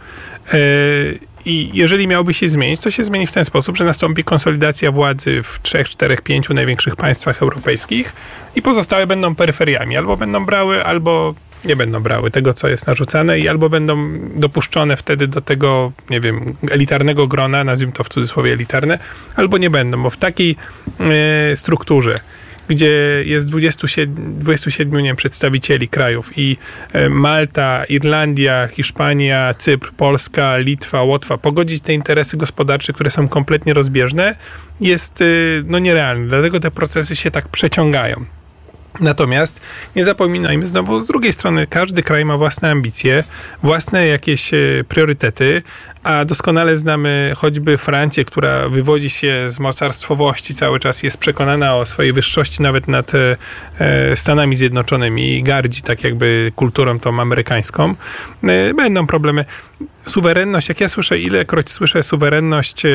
I jeżeli miałby się zmienić, to się zmieni w ten sposób, że nastąpi konsolidacja władzy w trzech, czterech, pięciu największych państwach europejskich i pozostałe będą peryferiami. Albo będą brały, albo nie będą brały tego, co jest narzucane i albo będą dopuszczone wtedy do tego, nie wiem, elitarnego grona, nazwijmy to w cudzysłowie elitarne, albo nie będą, bo w takiej e, strukturze, gdzie jest dwudziestu siedmiu, dwudziestu siedmiu nie wiem, przedstawicieli krajów i Malta, Irlandia, Hiszpania, Cypr, Polska, Litwa, Łotwa, pogodzić te interesy gospodarcze, które są kompletnie rozbieżne, jest no, nierealne. Dlatego te procesy się tak przeciągają. Natomiast nie zapominajmy znowu, z drugiej strony każdy kraj ma własne ambicje, własne jakieś priorytety, a doskonale znamy choćby Francję, która wywodzi się z mocarstwowości, cały czas jest przekonana o swojej wyższości nawet nad e, Stanami Zjednoczonymi i gardzi tak jakby kulturą tą amerykańską. E, będą problemy. Suwerenność, jak ja słyszę, ilekroć słyszę suwerenność e,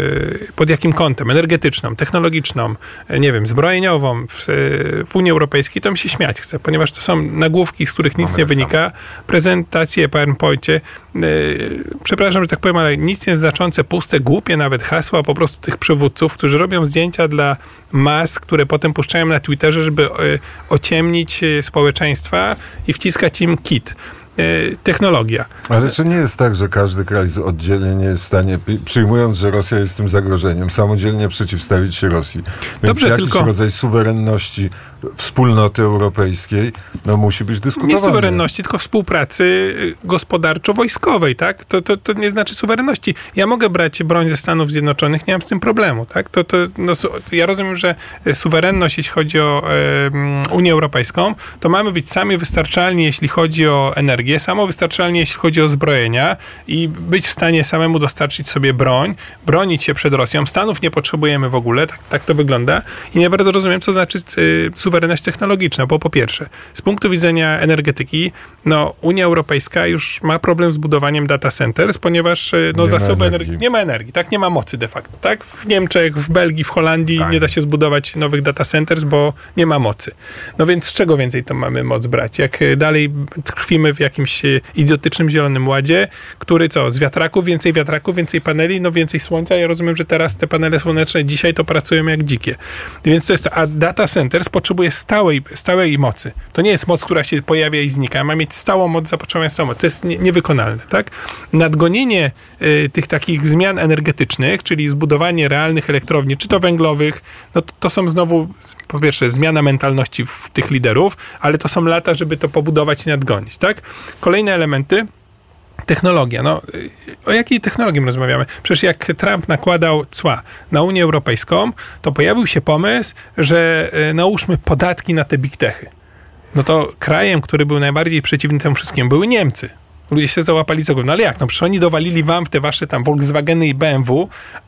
pod jakim kątem? Energetyczną, technologiczną, e, nie wiem, zbrojeniową w, w Unii Europejskiej, to mi się śmiać chce, ponieważ to są nagłówki, z których nic Mamy nie wynika, prezentacje, PowerPoincie, e, przepraszam, że tak powiem, ale nic nieznaczące, puste, głupie nawet hasła po prostu tych przywódców, którzy robią zdjęcia dla mas, które potem puszczają na Twitterze, żeby e, ociemnić społeczeństwa i wciskać im kit. Technologia. Ale czy nie jest tak, że każdy kraj oddzielnie nie jest w stanie, przyjmując, że Rosja jest tym zagrożeniem, samodzielnie przeciwstawić się Rosji? Więc Dobrze, jakiś tylko... rodzaj suwerenności wspólnoty europejskiej no, musi być dyskutowany. Nie suwerenności, tylko współpracy gospodarczo-wojskowej, tak? To, to, to nie znaczy suwerenności. Ja mogę brać broń ze Stanów Zjednoczonych, nie mam z tym problemu, tak? To, to, no, ja rozumiem, że suwerenność, jeśli chodzi o e, Unię Europejską, to mamy być sami wystarczalni, jeśli chodzi o energię, samowystarczalni, jeśli chodzi o zbrojenia i być w stanie samemu dostarczyć sobie broń, bronić się przed Rosją. Stanów nie potrzebujemy w ogóle, tak, tak to wygląda. I nie bardzo rozumiem, co znaczy y, suwerenność technologiczna, bo po pierwsze, z punktu widzenia energetyki, no Unia Europejska już ma problem z budowaniem data centers, ponieważ no, zasoby energii nie ma energii, tak? Nie ma mocy de facto, tak? W Niemczech, w Belgii, w Holandii tak. nie da się zbudować nowych data centers, bo nie ma mocy. No więc z czego więcej to mamy moc brać? Jak dalej trwimy w jakimś idiotycznym zielonym ładzie, który co? Z wiatraków, więcej wiatraków, więcej paneli, no więcej słońca. Ja rozumiem, że teraz te panele słoneczne dzisiaj to pracują jak dzikie. Więc to jest to. A data centers potrzebuje stałej, stałej mocy. To nie jest moc, która się pojawia i znika. Ma mieć stałą moc, zapotrzebowanie stałą. To jest nie, niewykonalne, tak? Nadgonienie y, tych takich zmian energetycznych, czyli zbudowanie realnych elektrowni, czy to węglowych, no to, to są znowu, po pierwsze, zmiana mentalności w tych liderów, ale to są lata, żeby to pobudować i nadgonić, tak? Kolejne elementy. Technologia. No, o jakiej technologii rozmawiamy? Przecież jak Trump nakładał cła na Unię Europejską, to pojawił się pomysł, że y, nałóżmy podatki na te big techy. No to krajem, który był najbardziej przeciwny temu wszystkim, były Niemcy. Ludzie się załapali za głowę. No ale jak? No przecież oni dowalili wam w te wasze tam Volkswageny i B M W,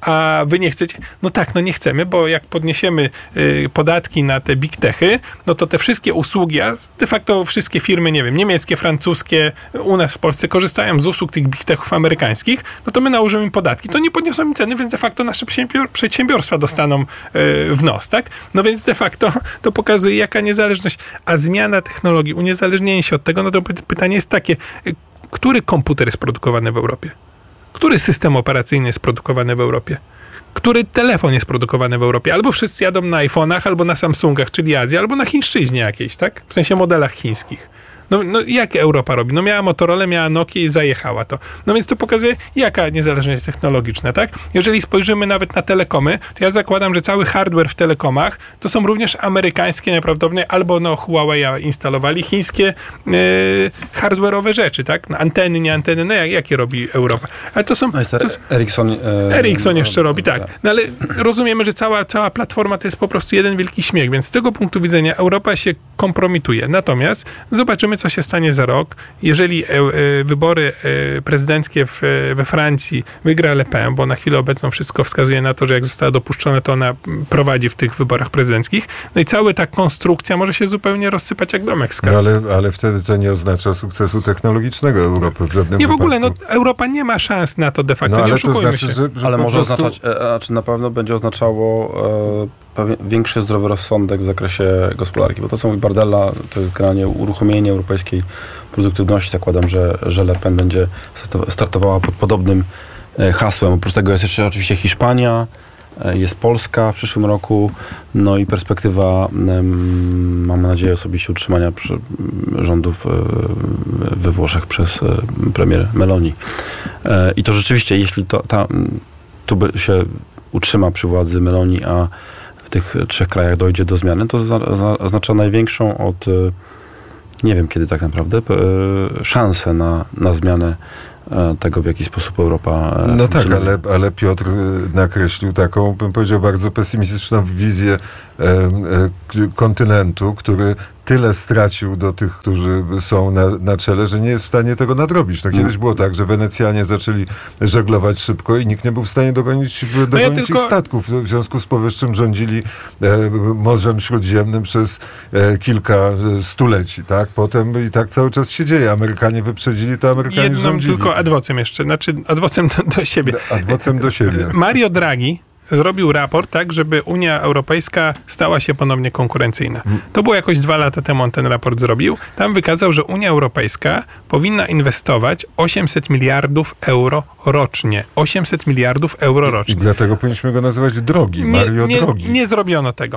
a wy nie chcecie? No tak, no nie chcemy, bo jak podniesiemy y, podatki na te big techy, no to te wszystkie usługi, a de facto wszystkie firmy, nie wiem, niemieckie, francuskie, u nas w Polsce korzystają z usług tych big techów amerykańskich, no to my nałożymy im podatki. To nie podniosą im ceny, więc de facto nasze przedsiębiorstwa dostaną y, w nos, tak? No więc de facto to pokazuje, jaka niezależność. A zmiana technologii, uniezależnienie się od tego, no to pytanie jest takie, który komputer jest produkowany w Europie? Który system operacyjny jest produkowany w Europie? Który telefon jest produkowany w Europie? Albo wszyscy jadą na iPhone'ach, albo na Samsungach, czyli Azji, albo na chińszczyźnie jakiejś, tak? W sensie modelach chińskich. No, no jak Europa robi? No miała Motorola, miała Nokia i zajechała to. No więc to pokazuje, jaka niezależność technologiczna, tak? Jeżeli spojrzymy nawet na telekomy, to ja zakładam, że cały hardware w telekomach to są również amerykańskie najprawdopodobniej, albo no Huawei instalowali chińskie yy, hardware'owe rzeczy, tak? No, anteny, nie anteny, no jak, jakie robi Europa? Ale to są... No to to, Ericsson... E, Ericsson jeszcze e, robi, tak. No ale rozumiemy, że cała, cała platforma to jest po prostu jeden wielki śmiech, więc z tego punktu widzenia Europa się kompromituje. Natomiast zobaczymy, co co się stanie za rok. Jeżeli e, e, wybory e, prezydenckie w, e, we Francji wygra Le Pen, bo na chwilę obecną wszystko wskazuje na to, że jak została dopuszczona, to ona prowadzi w tych wyborach prezydenckich. No i cała ta konstrukcja może się zupełnie rozsypać jak domek z kart. No ale, ale wtedy to nie oznacza sukcesu technologicznego Europy w żadnym Nie, w wypadku. ogóle, no Europa nie ma szans na to de facto, no, nie ale to oszukujmy znaczy, się. że, że Ale po może prostu... oznaczać, a czy na pewno będzie oznaczało e, pewien, większy zdrowy rozsądek w zakresie gospodarki, bo to, co mówi Bardella, to jest generalnie uruchomienie europejskiej produktywności. Zakładam, że, że Le Pen będzie startowała pod podobnym e, hasłem. Oprócz tego jest jeszcze oczywiście Hiszpania, e, jest Polska w przyszłym roku, no i perspektywa, e, mam nadzieję osobiście, utrzymania przy, rządów e, we Włoszech przez e, premier Meloni. E, I to rzeczywiście, jeśli to, ta, tu by się utrzyma przy władzy Meloni, a w tych trzech krajach dojdzie do zmiany, to oznacza największą od, nie wiem kiedy tak naprawdę, szansę na, na zmianę tego, w jaki sposób Europa... No tak, ale, ale Piotr nakreślił taką, bym powiedział, bardzo pesymistyczną wizję e, e, kontynentu, który tyle stracił do tych, którzy są na, na czele, że nie jest w stanie tego nadrobić. No kiedyś było tak, że Wenecjanie zaczęli żeglować szybko i nikt nie był w stanie dogonić, dogonić no ja tylko... ich statków. W związku z powyższym rządzili e, Morzem Śródziemnym przez e, kilka stuleci, tak? Potem i tak cały czas się dzieje. Amerykanie wyprzedzili, to Amerykanie Jedną rządzili. tylko adwocem jeszcze, znaczy adwocem do, do siebie. Adwocem do siebie. Mario Draghi zrobił raport tak, żeby Unia Europejska stała się ponownie konkurencyjna. To było jakoś dwa lata temu on ten raport zrobił. Tam wykazał, że Unia Europejska powinna inwestować osiemset miliardów euro rocznie. osiemset miliardów euro rocznie. I dlatego powinniśmy go nazywać Drogi, Mario nie, nie, Drogi. Nie zrobiono tego.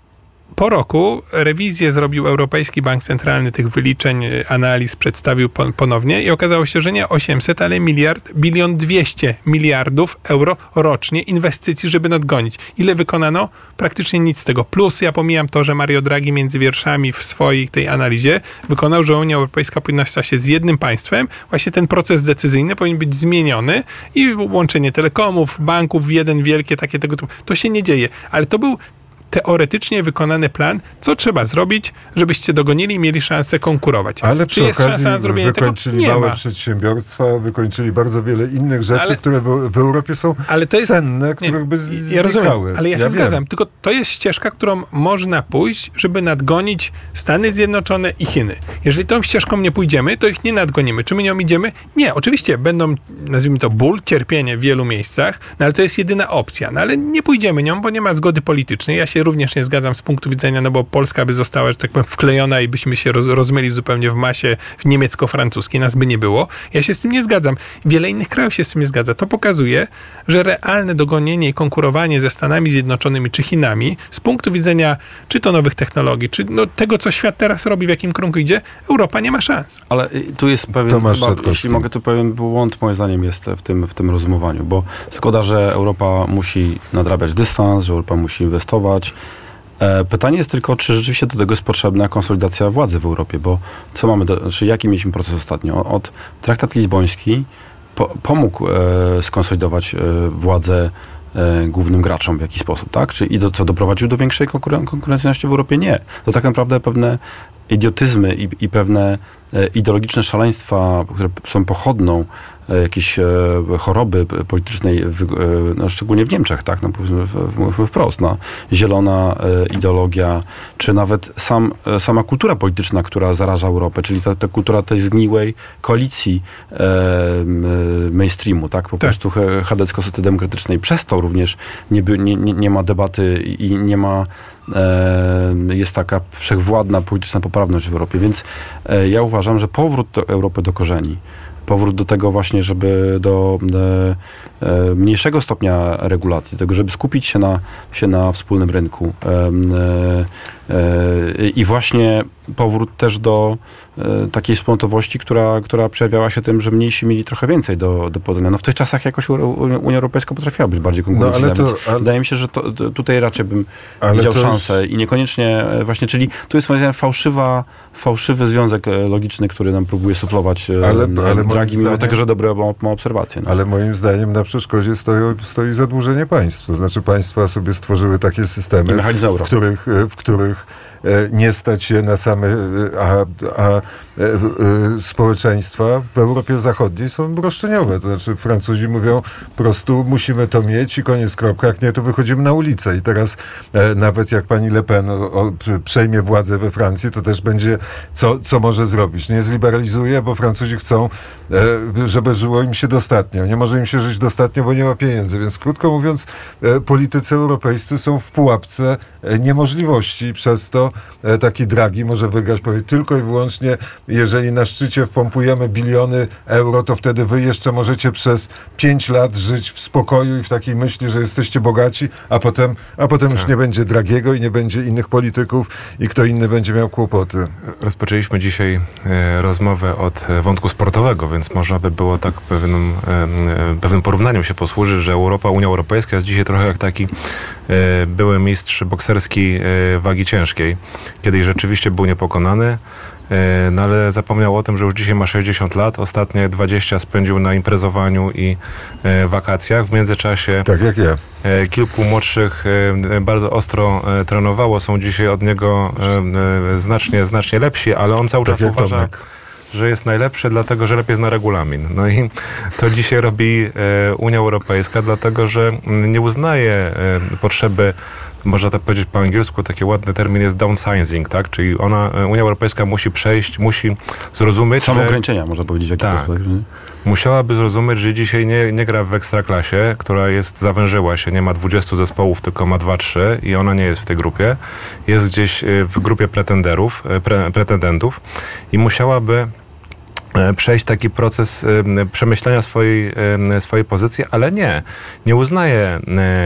Po roku rewizję zrobił Europejski Bank Centralny tych wyliczeń, analiz przedstawił ponownie i okazało się, że nie osiemset, ale miliard, bilion dwieście miliardów euro rocznie inwestycji, żeby nadgonić. Ile wykonano? Praktycznie nic z tego. Plus ja pomijam to, że Mario Draghi między wierszami w swojej tej analizie wykonał, że Unia Europejska powinna stać się z jednym państwem. Właśnie ten proces decyzyjny powinien być zmieniony i łączenie telekomów, banków w jeden wielkie takie tego typu. To się nie dzieje. Ale to był teoretycznie wykonany plan, co trzeba zrobić, żebyście dogonili i mieli szansę konkurować. Ale Czy jest szansa na zrobienie tego? Wykończyli małe ma. przedsiębiorstwa, wykończyli bardzo wiele innych rzeczy, ale, które w, w Europie są ale to jest, cenne, których by znikały. Ja rozumiem, ale ja się ja zgadzam. Tylko to jest ścieżka, którą można pójść, żeby nadgonić Stany Zjednoczone i Chiny. Jeżeli tą ścieżką nie pójdziemy, to ich nie nadgonimy. Czy my nią idziemy? Nie. Oczywiście będą, nazwijmy to, ból, cierpienie w wielu miejscach, no ale to jest jedyna opcja. No ale nie pójdziemy nią, bo nie ma zgody politycznej. Ja się również nie zgadzam z punktu widzenia, no bo Polska by została, że tak powiem, wklejona i byśmy się roz, rozmyli zupełnie w masie w niemiecko-francuskiej, nas by nie było. Ja się z tym nie zgadzam. Wiele innych krajów się z tym nie zgadza. To pokazuje, że realne dogonienie i konkurowanie ze Stanami Zjednoczonymi czy Chinami z punktu widzenia czy to nowych technologii, czy no, tego, co świat teraz robi, w jakim kierunku idzie, Europa nie ma szans. Ale tu jest pewien, chyba, jeśli mogę, to pewien błąd, moim zdaniem, jest w tym, w tym rozumowaniu, bo zgoda, że Europa musi nadrabiać dystans, że Europa musi inwestować. Pytanie jest tylko, czy rzeczywiście do tego jest potrzebna konsolidacja władzy w Europie, bo co mamy, do, znaczy jaki mieliśmy proces ostatnio? Od traktat lizboński po, pomógł e, skonsolidować e, władzę e, głównym graczom w jakiś sposób, tak? Czy i do, co doprowadził do większej konkuren- konkurencyjności w Europie? Nie. To tak naprawdę pewne idiotyzmy i, i pewne e, ideologiczne szaleństwa, które są pochodną e, jakiejś e, choroby politycznej, w, e, no, szczególnie w Niemczech, tak, no, powiedzmy w, w, wprost, no, zielona e, ideologia, czy nawet sam, e, sama kultura polityczna, która zaraża Europę, czyli ta, ta kultura tej zgniłej koalicji e, mainstreamu, tak, po tak. prostu chadecko-socjaldemokratycznej. Przez to również nie, by, nie, nie, nie ma debaty i nie ma jest taka wszechwładna polityczna poprawność w Europie, więc ja uważam, że powrót do Europy do korzeni, powrót do tego właśnie, żeby do e, mniejszego stopnia regulacji, tego, żeby skupić się na, się na wspólnym rynku e, e, i właśnie powrót też do e, takiej wspólnotowości, która, która przejawiała się tym, że mniejsi mieli trochę więcej do, do powiedzenia. No w tych czasach jakoś Unia Europejska potrafiła być bardziej konkurencyjna, no, więc ale... wydaje mi się, że to, to tutaj raczej bym ale widział szansę już... i niekoniecznie właśnie, czyli tu jest moim zdaniem fałszywa, fałszywy związek logiczny, który nam próbuje suflować ale, ale Draghi, mimo tego, że dobre ma, ma obserwacje. No. Ale moim zdaniem na przeszkodzie stoi, stoi zadłużenie państw. To znaczy państwa sobie stworzyły takie systemy, w których, w których nie stać się na same, a, a społeczeństwa w Europie Zachodniej są roszczeniowe. To znaczy Francuzi mówią, po prostu musimy to mieć i koniec, kropka. Jak nie, to wychodzimy na ulicę. I teraz nawet jak pani Le Pen o, o, przejmie władzę we Francji, to też będzie, co, co może zrobić. Nie zliberalizuje, bo Francuzi chcą, żeby żyło im się dostatnio. Nie może im się żyć dostatnio, bo nie ma pieniędzy. Więc krótko mówiąc, politycy europejscy są w pułapce niemożliwości. Przez to taki Draghi może wygrać, powiedzieć, tylko i wyłącznie, jeżeli na szczycie wpompujemy biliony euro, to wtedy wy jeszcze możecie przez pięć lat żyć w spokoju i w takiej myśli, że jesteście bogaci, a potem, a potem tak. już nie będzie Draghiego i nie będzie innych polityków i kto inny będzie miał kłopoty. Rozpoczęliśmy dzisiaj e, rozmowę od wątku sportowego, więc można by było tak pewnym, e, pewnym porównaniem się posłużyć, że Europa, Unia Europejska jest dzisiaj trochę jak taki e, były mistrz bokserski e, wagi ciężkiej. Kiedyś rzeczywiście był niepokonany, no ale zapomniał o tym, że już dzisiaj ma sześćdziesiąt lat. Ostatnie dwadzieścia spędził na imprezowaniu i e, wakacjach. W międzyczasie tak jak ja. E, kilku młodszych e, bardzo ostro e, trenowało. Są dzisiaj od niego e, e, znacznie, znacznie lepsi, ale on cały tak czas uważa, Tomek. że jest najlepszy, dlatego że lepiej zna regulamin. No i to dzisiaj robi e, Unia Europejska, dlatego że nie uznaje e, potrzeby, można tak powiedzieć po angielsku, taki ładny termin jest downsizing, tak? Czyli ona, Unia Europejska musi przejść, musi zrozumieć, samoograniczenia, można powiedzieć. W tak, sposób, musiałaby zrozumieć, że dzisiaj nie, nie gra w ekstraklasie, która jest, zawężyła się, nie ma dwudziestu zespołów, tylko ma dwa trzy i ona nie jest w tej grupie. Jest gdzieś w grupie pretenderów, pre, pretendentów i musiałaby przejść taki proces przemyślenia swojej, swojej pozycji, ale nie. Nie uznaje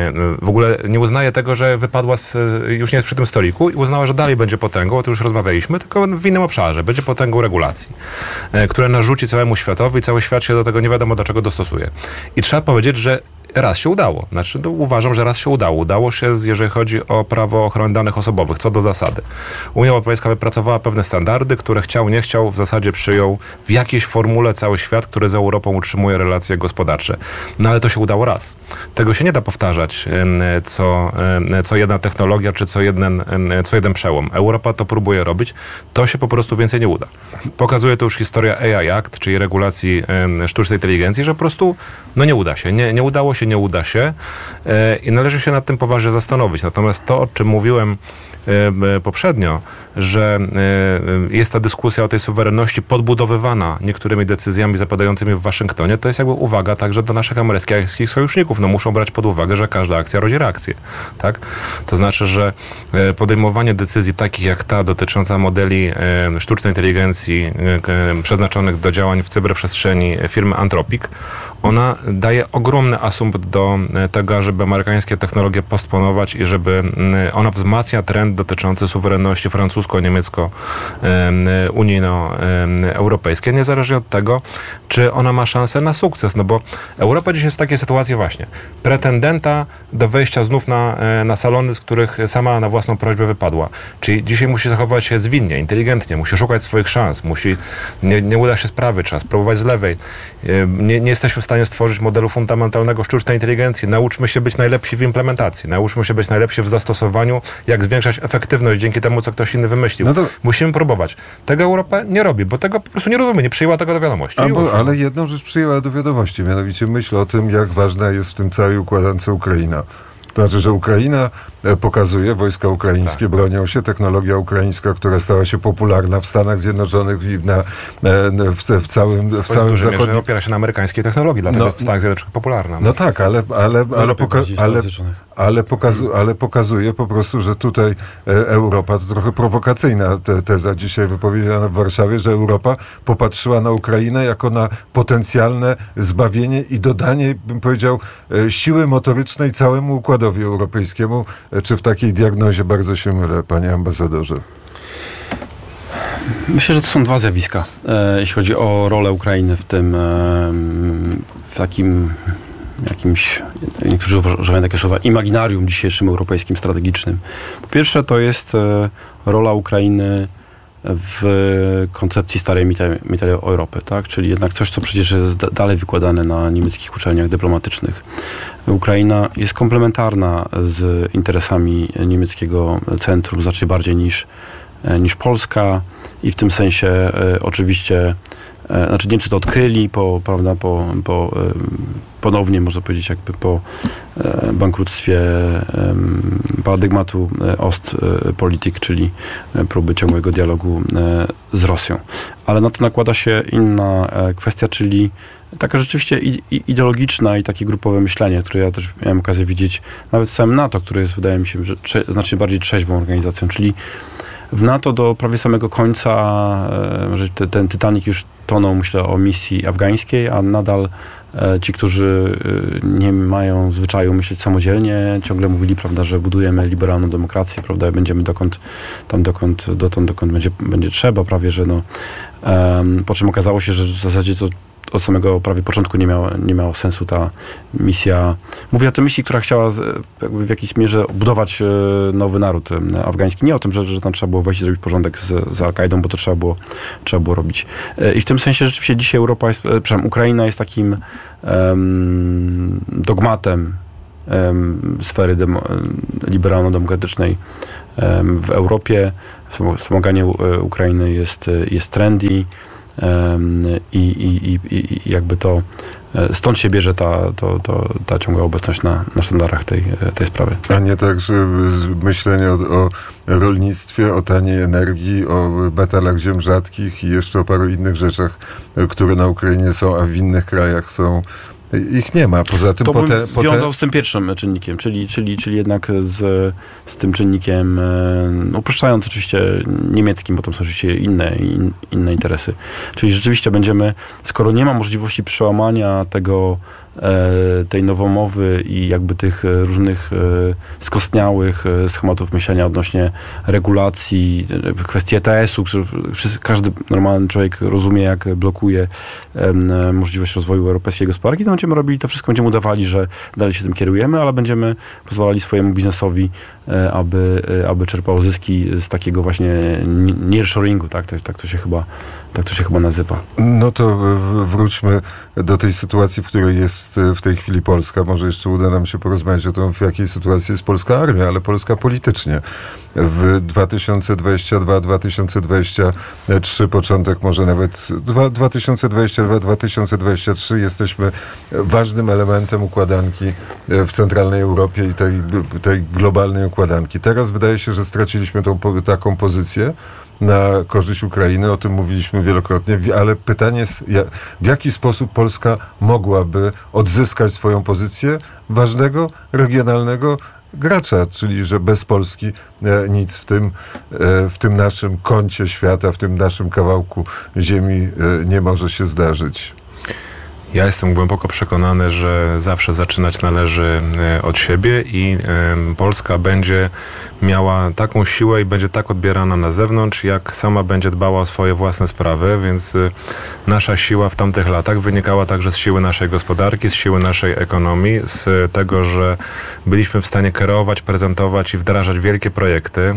w ogóle, nie uznaje tego, że wypadła, z, już nie jest przy tym stoliku i uznała, że dalej będzie potęgą, o tym już rozmawialiśmy, tylko w innym obszarze. Będzie potęgą regulacji, które narzuci całemu światowi i cały świat się do tego nie wiadomo do czego dostosuje. I trzeba powiedzieć, że raz się udało. Znaczy, no, uważam, że raz się udało. Udało się, jeżeli chodzi o prawo ochrony danych osobowych, co do zasady. Unia Europejska wypracowała pewne standardy, które chciał, nie chciał, w zasadzie przyjął w jakiejś formule cały świat, który z Europą utrzymuje relacje gospodarcze. No ale to się udało raz. Tego się nie da powtarzać co, co jedna technologia, czy co jeden, co jeden przełom. Europa to próbuje robić. To się po prostu więcej nie uda. Pokazuje to już historia A I Act, czyli regulacji sztucznej inteligencji, że po prostu no nie uda się. Nie, nie udało się, nie uda się i należy się nad tym poważnie zastanowić. Natomiast to, o czym mówiłem poprzednio, że jest ta dyskusja o tej suwerenności podbudowywana niektórymi decyzjami zapadającymi w Waszyngtonie, to jest jakby uwaga także do naszych amerykańskich sojuszników. No muszą brać pod uwagę, że każda akcja rodzi reakcję. Tak? To znaczy, że podejmowanie decyzji takich jak ta dotycząca modeli sztucznej inteligencji przeznaczonych do działań w cyberprzestrzeni firmy Anthropic, ona daje ogromny asumpt do tego, żeby amerykańskie technologie postponować i żeby ona wzmacnia trend dotyczący suwerenności francusko-niemiecko-unijno-europejskiej, niezależnie od tego, czy ona ma szansę na sukces. No bo Europa dzisiaj jest w takiej sytuacji właśnie pretendenta do wejścia znów na, na salony, z których sama na własną prośbę wypadła. Czyli dzisiaj musi zachować się zwinnie, inteligentnie, musi szukać swoich szans, musi, nie, nie uda się z prawej, trzeba spróbować z lewej. Nie, nie jesteśmy w stanie stworzyć modelu fundamentalnego sztucznej inteligencji. Nauczmy się być najlepsi w implementacji. Nauczmy się być najlepsi w zastosowaniu, jak zwiększać efektywność dzięki temu, co ktoś inny wymyślił. No to... Musimy próbować. Tego Europa nie robi, bo tego po prostu nie rozumie, nie przyjęła tego do wiadomości. Albo, ale jedną rzecz przyjęła do wiadomości, mianowicie myśl o tym, jak ważna jest w tym całej układance Ukraina. To znaczy, że Ukraina pokazuje, wojska ukraińskie tak. bronią się, technologia ukraińska, która stała się popularna w Stanach Zjednoczonych i na, w, w całym, w całym zachodnim... opiera się na amerykańskiej technologii, dlatego no, jest w Stanach Zjednoczonych popularna. No, no tak, ale, ale, ale, poka- ale, ale, pokazu- ale pokazuje po prostu, że tutaj Europa, to trochę prowokacyjna teza dzisiaj wypowiedziana w Warszawie, że Europa popatrzyła na Ukrainę jako na potencjalne zbawienie i dodanie, bym powiedział, siły motorycznej całemu układowi europejskiemu. Czy w takiej diagnozie bardzo się mylę, panie ambasadorze? Myślę, że to są dwa zjawiska, e, jeśli chodzi o rolę Ukrainy w tym, e, w takim jakimś, niektórzy używają takie słowa, imaginarium dzisiejszym europejskim, strategicznym. Po pierwsze, to jest e, rola Ukrainy w koncepcji starej miteli Europy, tak? Czyli jednak coś, co przecież jest dalej wykładane na niemieckich uczelniach dyplomatycznych. Ukraina jest komplementarna z interesami niemieckiego centrum, znacznie bardziej niż, niż Polska i w tym sensie e, oczywiście e, znaczy Niemcy to odkryli po, prawda, po, po e, ponownie można powiedzieć jakby po e, bankructwie e, paradygmatu e, Ostpolitik, czyli e, próby ciągłego dialogu e, z Rosją. Ale na to nakłada się inna e, kwestia, czyli taka rzeczywiście ideologiczna i takie grupowe myślenie, które ja też miałem okazję widzieć nawet w samym NATO, które jest, wydaje mi się, że trze- znacznie bardziej trzeźwą organizacją, czyli w NATO do prawie samego końca, że te, ten Titanic już tonął, myślę o misji afgańskiej, a nadal ci, którzy nie mają zwyczaju myśleć samodzielnie, ciągle mówili, prawda, że budujemy liberalną demokrację, prawda, i będziemy dokąd, tam dokąd, dotąd, dokąd będzie, będzie trzeba, prawie, że no. Um, po czym okazało się, że w zasadzie to od samego prawie początku nie miało, nie miało sensu ta misja. Mówię o tej misji, która chciała z, jakby w jakiejś mierze budować nowy naród afgański. Nie o tym, że, że tam trzeba było wejść i zrobić porządek z, z Al-Kaidą, bo to trzeba było, trzeba było robić. I w tym sensie rzeczywiście dzisiaj Europa jest, przepraszam, Ukraina jest takim um, dogmatem um, sfery demo, liberalno-demokratycznej um, w Europie. Wspomaganie Ukrainy jest, jest trendy. I, i, i, i jakby to stąd się bierze ta, to, to, ta ciągła obecność na, na sztandarach tej, tej sprawy. A nie tak, że myślenie o, o rolnictwie, o taniej energii, o metalach ziem rzadkich i jeszcze o paru innych rzeczach, które na Ukrainie są, a w innych krajach są, ich nie ma. Poza tym to bym potem, wiązał potem... z tym pierwszym czynnikiem, czyli, czyli, czyli jednak z, z tym czynnikiem, no, upraszczając oczywiście niemieckim, bo tam są oczywiście inne, in, inne interesy. Czyli rzeczywiście będziemy, skoro nie ma możliwości przełamania tego, tej nowomowy i jakby tych różnych skostniałych schematów myślenia odnośnie regulacji, kwestii E T S-u, który każdy normalny człowiek rozumie, jak blokuje możliwość rozwoju europejskiej gospodarki, to będziemy robili to wszystko, będziemy udawali, że dalej się tym kierujemy, ale będziemy pozwalali swojemu biznesowi, aby, aby czerpał zyski z takiego właśnie nearshoringu, tak? Tak, tak to się chyba, tak to się chyba nazywa. No to wróćmy do tej sytuacji, w której jest w tej chwili Polska. Może jeszcze uda nam się porozmawiać o tym, w jakiej sytuacji jest polska armia, ale Polska politycznie. W dwa tysiące dwudziestym drugim dwa tysiące dwudziestym trzecim początek, może nawet dwa tysiące dwudziestym drugi dwa tysiące dwudziestym trzeci jesteśmy ważnym elementem układanki w centralnej Europie i tej, tej globalnej układanki. Teraz wydaje się, że straciliśmy tą taką pozycję na korzyść Ukrainy, o tym mówiliśmy wielokrotnie, ale pytanie jest, w jaki sposób Polska mogłaby odzyskać swoją pozycję ważnego, regionalnego gracza, czyli że bez Polski nic w tym, w tym naszym kącie świata, w tym naszym kawałku ziemi nie może się zdarzyć. Ja jestem głęboko przekonany, że zawsze zaczynać należy od siebie i Polska będzie miała taką siłę i będzie tak odbierana na zewnątrz, jak sama będzie dbała o swoje własne sprawy, więc nasza siła w tamtych latach wynikała także z siły naszej gospodarki, z siły naszej ekonomii, z tego, że byliśmy w stanie kierować, prezentować i wdrażać wielkie projekty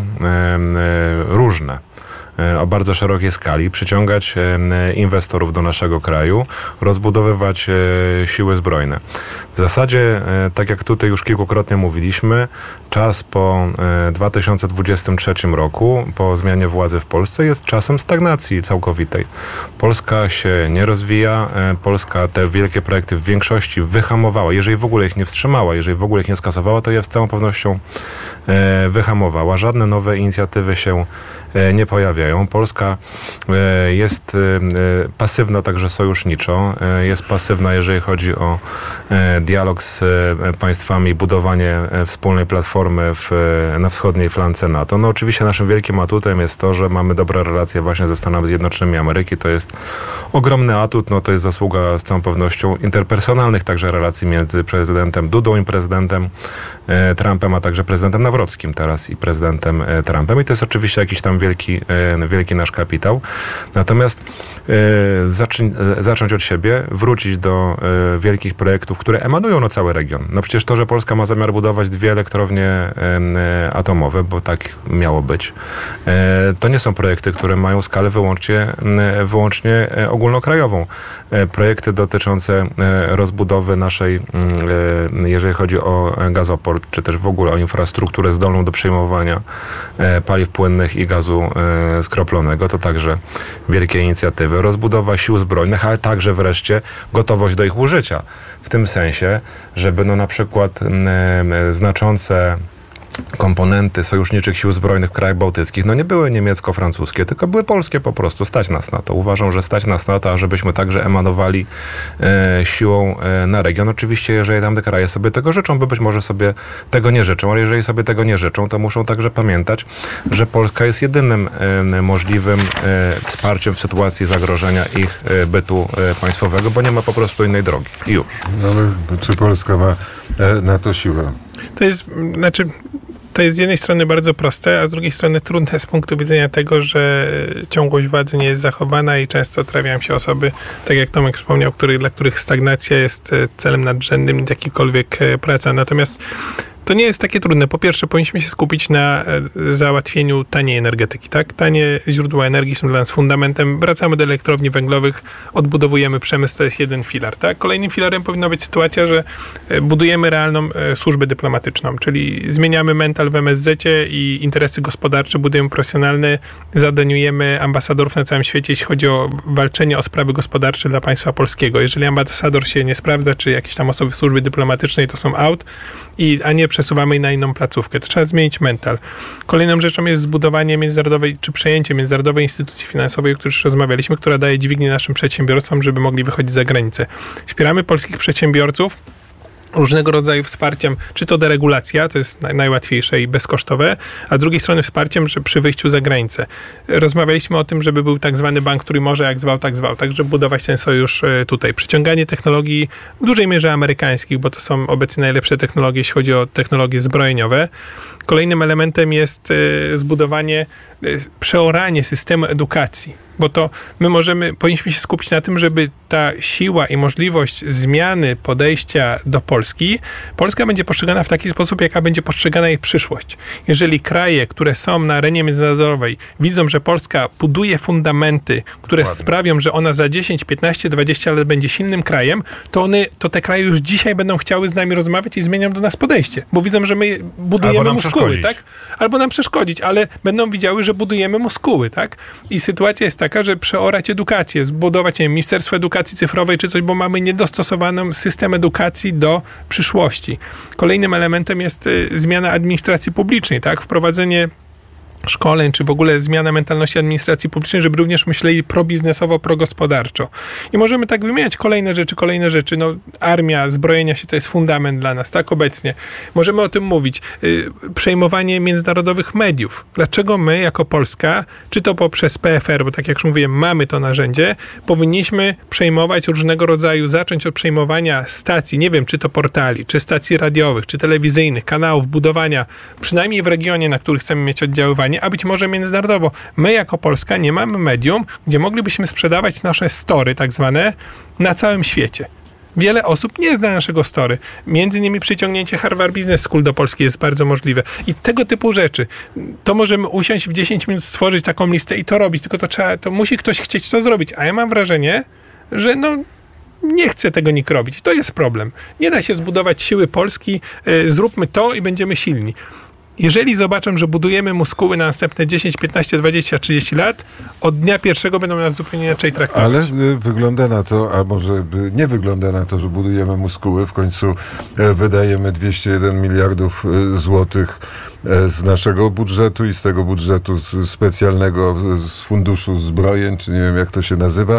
różne, o bardzo szerokiej skali, przyciągać inwestorów do naszego kraju, rozbudowywać siły zbrojne. W zasadzie, tak jak tutaj już kilkukrotnie mówiliśmy, czas po dwa tysiące dwudziestym trzecim roku, po zmianie władzy w Polsce, jest czasem stagnacji całkowitej. Polska się nie rozwija, Polska te wielkie projekty w większości wyhamowała. Jeżeli w ogóle ich nie wstrzymała, jeżeli w ogóle ich nie skasowała, to je z całą pewnością wyhamowała. Żadne nowe inicjatywy się nie pojawiają. Polska jest pasywna także sojuszniczo, jest pasywna, jeżeli chodzi o dialog z państwami, budowanie wspólnej platformy w, na wschodniej flance NATO. No oczywiście naszym wielkim atutem jest to, że mamy dobre relacje właśnie ze Stanami Zjednoczonymi Ameryki. To jest ogromny atut, no to jest zasługa z całą pewnością interpersonalnych także relacji między prezydentem Dudą i prezydentem Trumpem, a także prezydentem Nawrockim teraz i prezydentem Trumpem. I to jest oczywiście jakiś tam wielki, wielki nasz kapitał. Natomiast zaczyn, zacząć od siebie, wrócić do wielkich projektów, które emanują na cały region. No przecież to, że Polska ma zamiar budować dwie elektrownie atomowe, bo tak miało być, to nie są projekty, które mają skalę wyłącznie, wyłącznie ogólnokrajową. Projekty dotyczące rozbudowy naszej, jeżeli chodzi o gazoport, czy też w ogóle o infrastrukturę zdolną do przejmowania paliw płynnych i gazu skroplonego, to także wielkie inicjatywy. Rozbudowa sił zbrojnych, ale także wreszcie gotowość do ich użycia. W tym sensie, żeby no na przykład znaczące komponenty sojuszniczych sił zbrojnych w krajach bałtyckich, no nie były niemiecko-francuskie, tylko były polskie po prostu. Stać nas na to. Uważam, że stać nas na to, ażebyśmy także emanowali e, siłą e, na region. Oczywiście, jeżeli tamte kraje sobie tego życzą, bo być może sobie tego nie życzą, ale jeżeli sobie tego nie życzą, to muszą także pamiętać, że Polska jest jedynym e, możliwym e, wsparciem w sytuacji zagrożenia ich e, bytu e, państwowego, bo nie ma po prostu innej drogi. I już. No, ale czy Polska ma e, na to siłę? To jest, znaczy, to jest z jednej strony bardzo proste, a z drugiej strony trudne z punktu widzenia tego, że ciągłość władzy nie jest zachowana i często trafiają się osoby, tak jak Tomek wspomniał, który, dla których stagnacja jest celem nadrzędnym, nie jakikolwiek praca. Natomiast to nie jest takie trudne. Po pierwsze, powinniśmy się skupić na załatwieniu taniej energetyki, tak? Tanie źródła energii są dla nas fundamentem. Wracamy do elektrowni węglowych, odbudowujemy przemysł, to jest jeden filar, tak? Kolejnym filarem powinna być sytuacja, że budujemy realną służbę dyplomatyczną, czyli zmieniamy mental w em es zecie i interesy gospodarcze budujemy profesjonalne, zadaniujemy ambasadorów na całym świecie, jeśli chodzi o walczenie o sprawy gospodarcze dla państwa polskiego. Jeżeli ambasador się nie sprawdza, czy jakieś tam osoby w służbie dyplomatycznej to są out, i, a nie przesuwamy na inną placówkę. To trzeba zmienić mental. Kolejną rzeczą jest zbudowanie międzynarodowej, czy przejęcie międzynarodowej instytucji finansowej, o której już rozmawialiśmy, która daje dźwignię naszym przedsiębiorcom, żeby mogli wychodzić za granicę. Wspieramy polskich przedsiębiorców różnego rodzaju wsparciem, czy to deregulacja, to jest najłatwiejsze i bezkosztowe, a z drugiej strony wsparciem, że przy wyjściu za granicę. Rozmawialiśmy o tym, żeby był tak zwany bank, który może jak zwał, tak zwał, tak żeby budować ten sojusz tutaj. Przyciąganie technologii w dużej mierze amerykańskich, bo to są obecnie najlepsze technologie, jeśli chodzi o technologie zbrojeniowe. Kolejnym elementem jest zbudowanie, przeoranie systemu edukacji, bo to my możemy, powinniśmy się skupić na tym, żeby ta siła i możliwość zmiany podejścia do Polski, Polska będzie postrzegana w taki sposób, jaka będzie postrzegana jej przyszłość. Jeżeli kraje, które są na arenie międzynarodowej, widzą, że Polska buduje fundamenty, które Ładnie. sprawią, że ona za dziesięć, piętnaście, dwadzieścia lat będzie silnym krajem, to one, to te kraje już dzisiaj będą chciały z nami rozmawiać i zmienią do nas podejście, bo widzą, że my budujemy muskuły, tak? Albo nam przeszkodzić, ale będą widziały, że budujemy muskuły, tak? I sytuacja jest taka, że przeorać edukację, zbudować, nie wiem, Ministerstwo Edukacji Cyfrowej czy coś, bo mamy niedostosowany system edukacji do przyszłości. Kolejnym elementem jest y, zmiana administracji publicznej, tak? Wprowadzenie szkoleń, czy w ogóle zmiana mentalności administracji publicznej, żeby również myśleli probiznesowo, progospodarczo. I możemy tak wymieniać kolejne rzeczy, kolejne rzeczy. No, armia, zbrojenia się to jest fundament dla nas, tak obecnie. Możemy o tym mówić. Yy, przejmowanie międzynarodowych mediów. Dlaczego my, jako Polska, czy to poprzez P F R, bo tak jak już mówiłem, mamy to narzędzie, powinniśmy przejmować różnego rodzaju, zacząć od przejmowania stacji, nie wiem, czy to portali, czy stacji radiowych, czy telewizyjnych, kanałów, budowania, przynajmniej w regionie, na których chcemy mieć oddziaływanie, a być może międzynarodowo. My jako Polska nie mamy medium, gdzie moglibyśmy sprzedawać nasze story tak zwane na całym świecie. Wiele osób nie zna naszego story. Między innymi przyciągnięcie Harvard Business School do Polski jest bardzo możliwe. I tego typu rzeczy. To możemy usiąść w dziesięć minut, stworzyć taką listę i to robić, tylko to trzeba, to musi ktoś chcieć to zrobić. A ja mam wrażenie, że no nie chce tego nikt robić. To jest problem. Nie da się zbudować siły Polski, yy, zróbmy to i będziemy silni. Jeżeli zobaczą, że budujemy muskuły na następne dziesięć, piętnaście, dwadzieścia, trzydzieści lat, od dnia pierwszego będą nas zupełnie inaczej traktować. Ale y, wygląda na to, a może y, nie wygląda na to, że budujemy muskuły. W końcu y, wydajemy dwieście jeden miliardów y, złotych y, z naszego budżetu i z tego budżetu z, specjalnego z, z funduszu zbrojeń, czy nie wiem jak to się nazywa, y,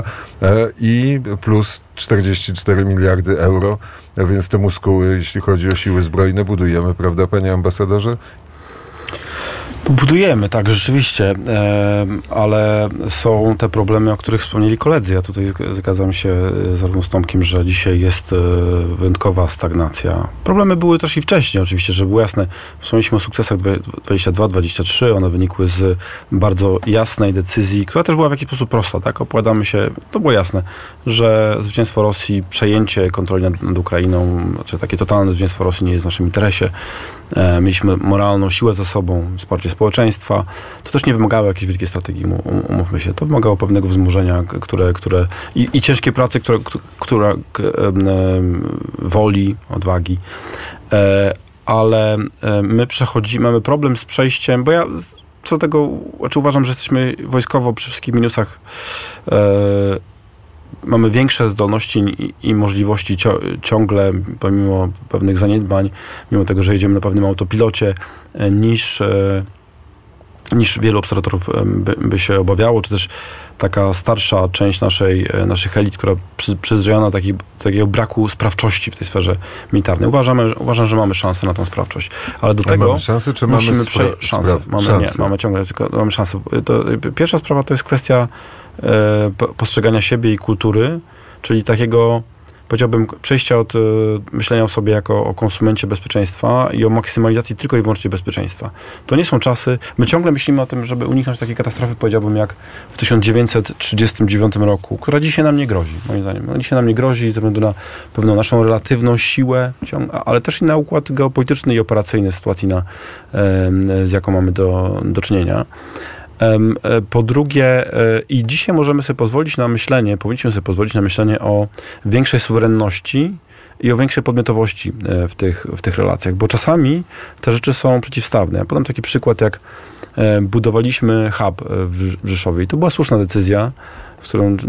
i plus czterdzieści cztery miliardy euro, a więc te muskuły, jeśli chodzi o siły zbrojne, budujemy, prawda, panie ambasadorze? Budujemy, tak, rzeczywiście, e, ale są te problemy, o których wspomnieli koledzy. Ja tutaj zgadzam się zarówno z Tomkiem, że dzisiaj jest e, wyjątkowa stagnacja. Problemy były też i wcześniej, oczywiście, że było jasne. Wspomnieliśmy o sukcesach dwadzieścia dwa dwadzieścia trzy, one wynikły z bardzo jasnej decyzji, która też była w jakiś sposób prosta, tak? Opowiadamy się, to było jasne, że zwycięstwo Rosji, przejęcie kontroli nad, nad Ukrainą, czy takie totalne zwycięstwo Rosji nie jest w naszym interesie. E, mieliśmy moralną siłę za sobą, wsparcie społeczeństwa. To też nie wymagało jakiejś wielkiej strategii, umówmy się. To wymagało pewnego wzmożenia, które, które i, i ciężkiej pracy, która, która e, woli, odwagi. E, ale e, my przechodzimy, mamy problem z przejściem, bo ja co do tego, znaczy uważam, że jesteśmy wojskowo przy wszystkich minusach e, mamy większe zdolności i, i możliwości cio, ciągle, pomimo pewnych zaniedbań, mimo tego, że jedziemy na pewnym autopilocie, niż, niż wielu obserwatorów by, by się obawiało, czy też taka starsza część naszej, naszych elit, która przy, przyzwyczajona do taki, takiego braku sprawczości w tej sferze militarnej. Uważamy, uważam, że mamy szansę na tą sprawczość. Ale do A tego mamy szansę, czy musimy mamy przejść spra- szansę. spra- Mamy, szansę. Nie, mamy ciągle tylko mamy szansę. To, pierwsza sprawa to jest kwestia e, postrzegania siebie i kultury, czyli takiego, powiedziałbym, przejścia od y, myślenia o sobie jako o konsumencie bezpieczeństwa i o maksymalizacji tylko i wyłącznie bezpieczeństwa. To nie są czasy, my ciągle myślimy o tym, żeby uniknąć takiej katastrofy, powiedziałbym, jak w tysiąc dziewięćset trzydziestym dziewiątym roku, która dzisiaj nam nie grozi, moim zdaniem. No, dzisiaj nam nie grozi ze względu na pewną naszą relatywną siłę, ale też i na układ geopolityczny i operacyjny sytuacji, na, y, z jaką mamy do, do czynienia. Po drugie, i dzisiaj możemy sobie pozwolić na myślenie, powinniśmy sobie pozwolić na myślenie o większej suwerenności i o większej podmiotowości w tych, w tych relacjach, bo czasami te rzeczy są przeciwstawne. Ja podam taki przykład, jak budowaliśmy hub w Rzeszowie i to była słuszna decyzja, w którą